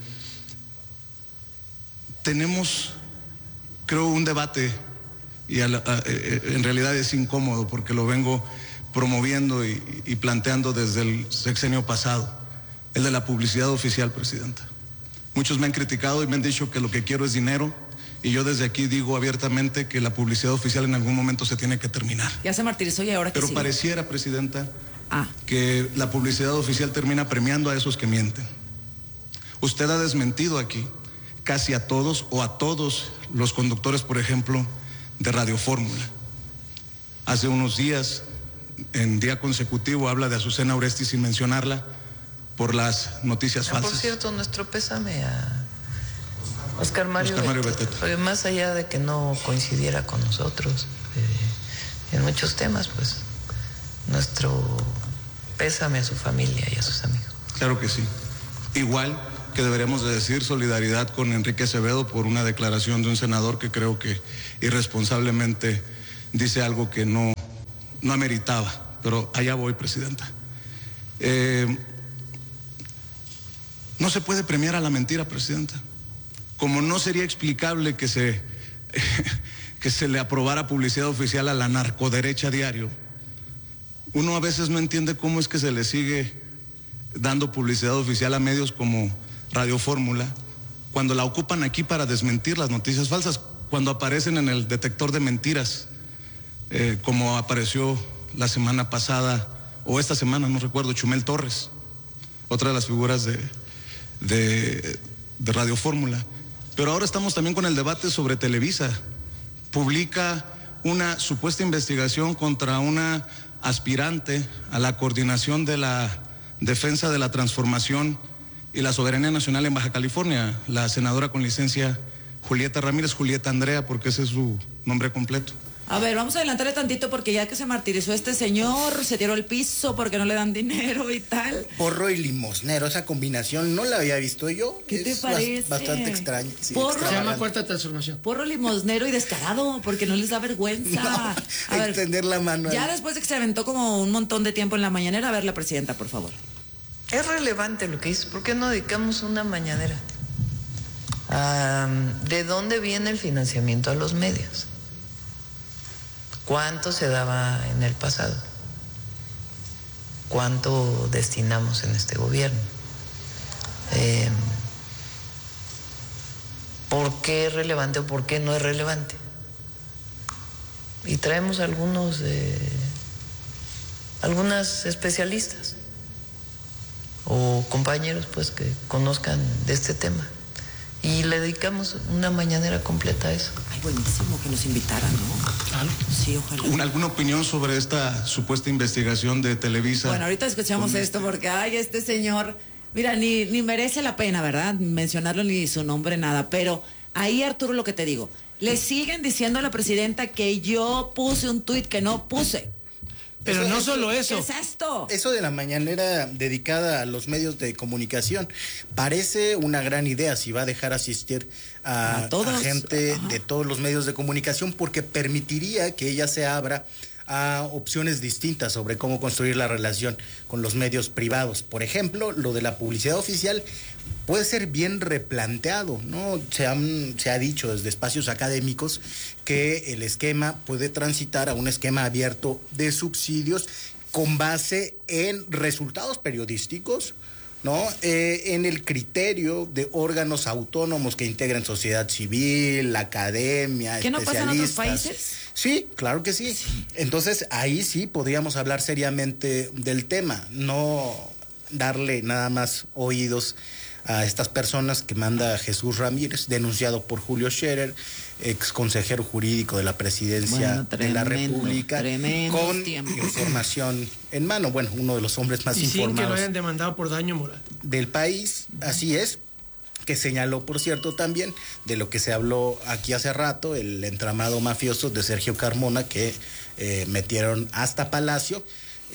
[SPEAKER 18] Tenemos, creo, un debate, y a la, a, en realidad es incómodo porque lo vengo promoviendo y, y planteando desde el sexenio pasado, el de la publicidad oficial, presidenta. Muchos me han criticado y me han dicho que lo que quiero es dinero, y yo desde aquí digo abiertamente que la publicidad oficial en algún momento se tiene que terminar.
[SPEAKER 4] Ya se martirizó y ahora que
[SPEAKER 18] Pero
[SPEAKER 4] sigue.
[SPEAKER 18] pareciera, presidenta,
[SPEAKER 4] Ah.
[SPEAKER 18] que la publicidad oficial termina premiando a esos que mienten. Usted ha desmentido aquí casi a todos o a todos los conductores, por ejemplo, de Radio Fórmula. Hace unos días, en día consecutivo, habla de Azucena Oresti sin mencionarla por las noticias
[SPEAKER 20] ah,
[SPEAKER 18] falsas.
[SPEAKER 20] Por cierto, nuestro pésame a Oscar Mario,
[SPEAKER 18] Oscar Mario
[SPEAKER 20] Beteta, porque más allá de que no coincidiera con nosotros eh, en muchos temas, pues nuestro pésame a su familia y a sus amigos.
[SPEAKER 18] Claro que sí. Igual que deberíamos de decir solidaridad con Enrique Acevedo por una declaración de un senador que creo que irresponsablemente dice algo que no, no ameritaba. Pero allá voy, presidenta. Eh, no se puede premiar a la mentira, presidenta. Como no sería explicable que se, que se le aprobara publicidad oficial a la narcoderecha diario, uno a veces no entiende cómo es que se le sigue dando publicidad oficial a medios como Radio Fórmula, cuando la ocupan aquí para desmentir las noticias falsas, cuando aparecen en el detector de mentiras, eh, como apareció la semana pasada, o esta semana, no recuerdo, Chumel Torres, otra de las figuras de, de, de Radio Fórmula. Pero ahora estamos también con el debate sobre Televisa. Publica una supuesta investigación contra una aspirante a la coordinación de la defensa de la transformación y la soberanía nacional en Baja California, la senadora con licencia Julieta Ramírez, Julieta Andrea, porque ese es su nombre completo.
[SPEAKER 4] A ver, vamos a adelantarle tantito porque ya que se martirizó este señor, se tiró al piso porque no le dan dinero y tal.
[SPEAKER 7] Porro y limosnero, esa combinación no la había visto yo.
[SPEAKER 4] ¿Qué te parece?
[SPEAKER 7] Bastante extraña. Sí,
[SPEAKER 4] Porro,
[SPEAKER 6] se llama cuarta transformación.
[SPEAKER 4] Porro limosnero y descarado porque no les da vergüenza.
[SPEAKER 7] No,
[SPEAKER 4] a ver,
[SPEAKER 7] extender la mano.
[SPEAKER 4] Ya
[SPEAKER 7] ahí.
[SPEAKER 4] después de que se aventó como un montón de tiempo en la mañanera, a ver la presidenta, por favor.
[SPEAKER 20] Es relevante lo que dices. ¿Por qué no dedicamos una mañanera? Um, ¿De dónde viene el financiamiento a los medios? ¿Cuánto se daba en el pasado? ¿Cuánto destinamos en este gobierno? Eh, ¿Por qué es relevante o por qué no es relevante? Y traemos algunos, eh, algunas especialistas o compañeros pues que conozcan de este tema. Y le dedicamos una mañanera completa a eso.
[SPEAKER 4] Ay, buenísimo que nos invitaran, ¿no?
[SPEAKER 6] Claro.
[SPEAKER 4] Sí, ojalá.
[SPEAKER 18] ¿Alguna opinión sobre esta supuesta investigación de Televisa?
[SPEAKER 4] Bueno, ahorita escuchamos esto porque, ay, este señor, mira, ni, ni merece la pena, ¿verdad? Mencionarlo ni su nombre, nada. Pero ahí, Arturo, lo que te digo, le siguen diciendo a la presidenta que yo puse un tuit que no puse.
[SPEAKER 6] Pero
[SPEAKER 7] Eso-
[SPEAKER 6] no
[SPEAKER 7] eso-
[SPEAKER 6] solo eso.
[SPEAKER 4] ¿Qué es esto?
[SPEAKER 7] Eso de la mañanera dedicada a los medios de comunicación parece una gran idea si va a dejar asistir a,
[SPEAKER 4] A todos.
[SPEAKER 7] a gente
[SPEAKER 4] Ajá.
[SPEAKER 7] de todos los medios de comunicación, porque permitiría que ella se abra a opciones distintas sobre cómo construir la relación con los medios privados. Por ejemplo, lo de la publicidad oficial puede ser bien replanteado, ¿no? Se, han, se ha dicho desde espacios académicos que el esquema puede transitar a un esquema abierto de subsidios con base en resultados periodísticos, ¿no? Eh, en el criterio de órganos autónomos que integran sociedad civil, academia,
[SPEAKER 4] ¿Qué no pasa en otros
[SPEAKER 7] especialistas.
[SPEAKER 4] países?
[SPEAKER 7] Sí, claro que sí. sí. Entonces, ahí sí podríamos hablar seriamente del tema, no darle nada más oídos a estas personas que manda Jesús Ramírez, denunciado por Julio Scherer, ex consejero jurídico de la presidencia
[SPEAKER 4] Bueno, tremendo,
[SPEAKER 7] de la República,
[SPEAKER 4] tremendo
[SPEAKER 7] con
[SPEAKER 4] tiempo.
[SPEAKER 7] información en mano. Bueno, uno de los hombres más
[SPEAKER 6] Y sin que lo
[SPEAKER 7] informados
[SPEAKER 6] hayan demandado por daño moral.
[SPEAKER 7] del país, así es, que señaló, por cierto, también de lo que se habló aquí hace rato, el entramado mafioso de Sergio Carmona, que eh, metieron hasta Palacio.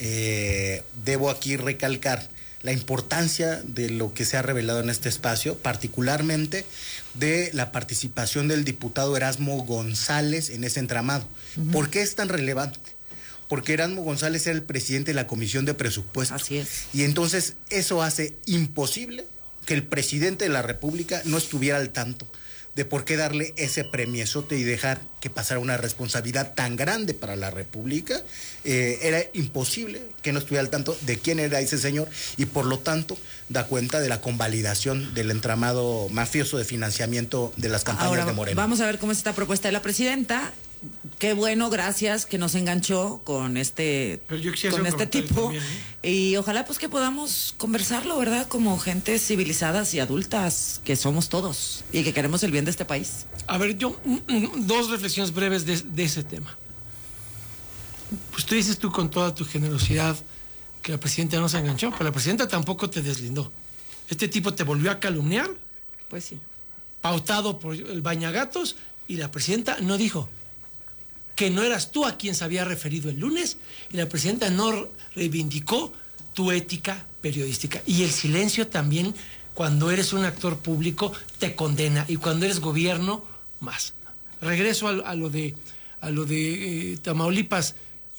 [SPEAKER 7] Eh, debo aquí recalcar la importancia de lo que se ha revelado en este espacio, particularmente de la participación del diputado Erasmo González en ese entramado. Uh-huh. ¿Por qué es tan relevante? Porque Erasmo González era el presidente de la Comisión de Presupuestos.
[SPEAKER 4] Así es.
[SPEAKER 7] Y entonces eso hace imposible que el presidente de la República no estuviera al tanto de por qué darle ese premiezote y dejar que pasara una responsabilidad tan grande para la República. Eh, era imposible que no estuviera al tanto de quién era ese señor y por lo tanto da cuenta de la convalidación del entramado mafioso de financiamiento de las campañas
[SPEAKER 4] Ahora,
[SPEAKER 7] de Morena.
[SPEAKER 4] Vamos a ver cómo es esta propuesta de la presidenta. Qué bueno, gracias, que nos enganchó con este,
[SPEAKER 6] Pero yo quisiera
[SPEAKER 4] con
[SPEAKER 6] hacer un
[SPEAKER 4] este
[SPEAKER 6] comentario
[SPEAKER 4] tipo.
[SPEAKER 6] también, ¿eh?
[SPEAKER 4] Y ojalá pues que podamos conversarlo, ¿verdad? Como gentes civilizadas y adultas que somos todos y que queremos el bien de este país.
[SPEAKER 6] A ver, yo, mm, mm, dos reflexiones breves de, de ese tema. Pues tú dices tú con toda tu generosidad que la presidenta no se enganchó, pero la presidenta tampoco te deslindó. Este tipo te volvió a calumniar.
[SPEAKER 4] Pues sí.
[SPEAKER 6] Pautado por el bañagatos, y la presidenta no dijo que no eras tú a quien se había referido el lunes, y la presidenta no reivindicó tu ética periodística. Y el silencio también, cuando eres un actor público, te condena, y cuando eres gobierno, más. Regreso a, a lo de, a lo de eh, Tamaulipas.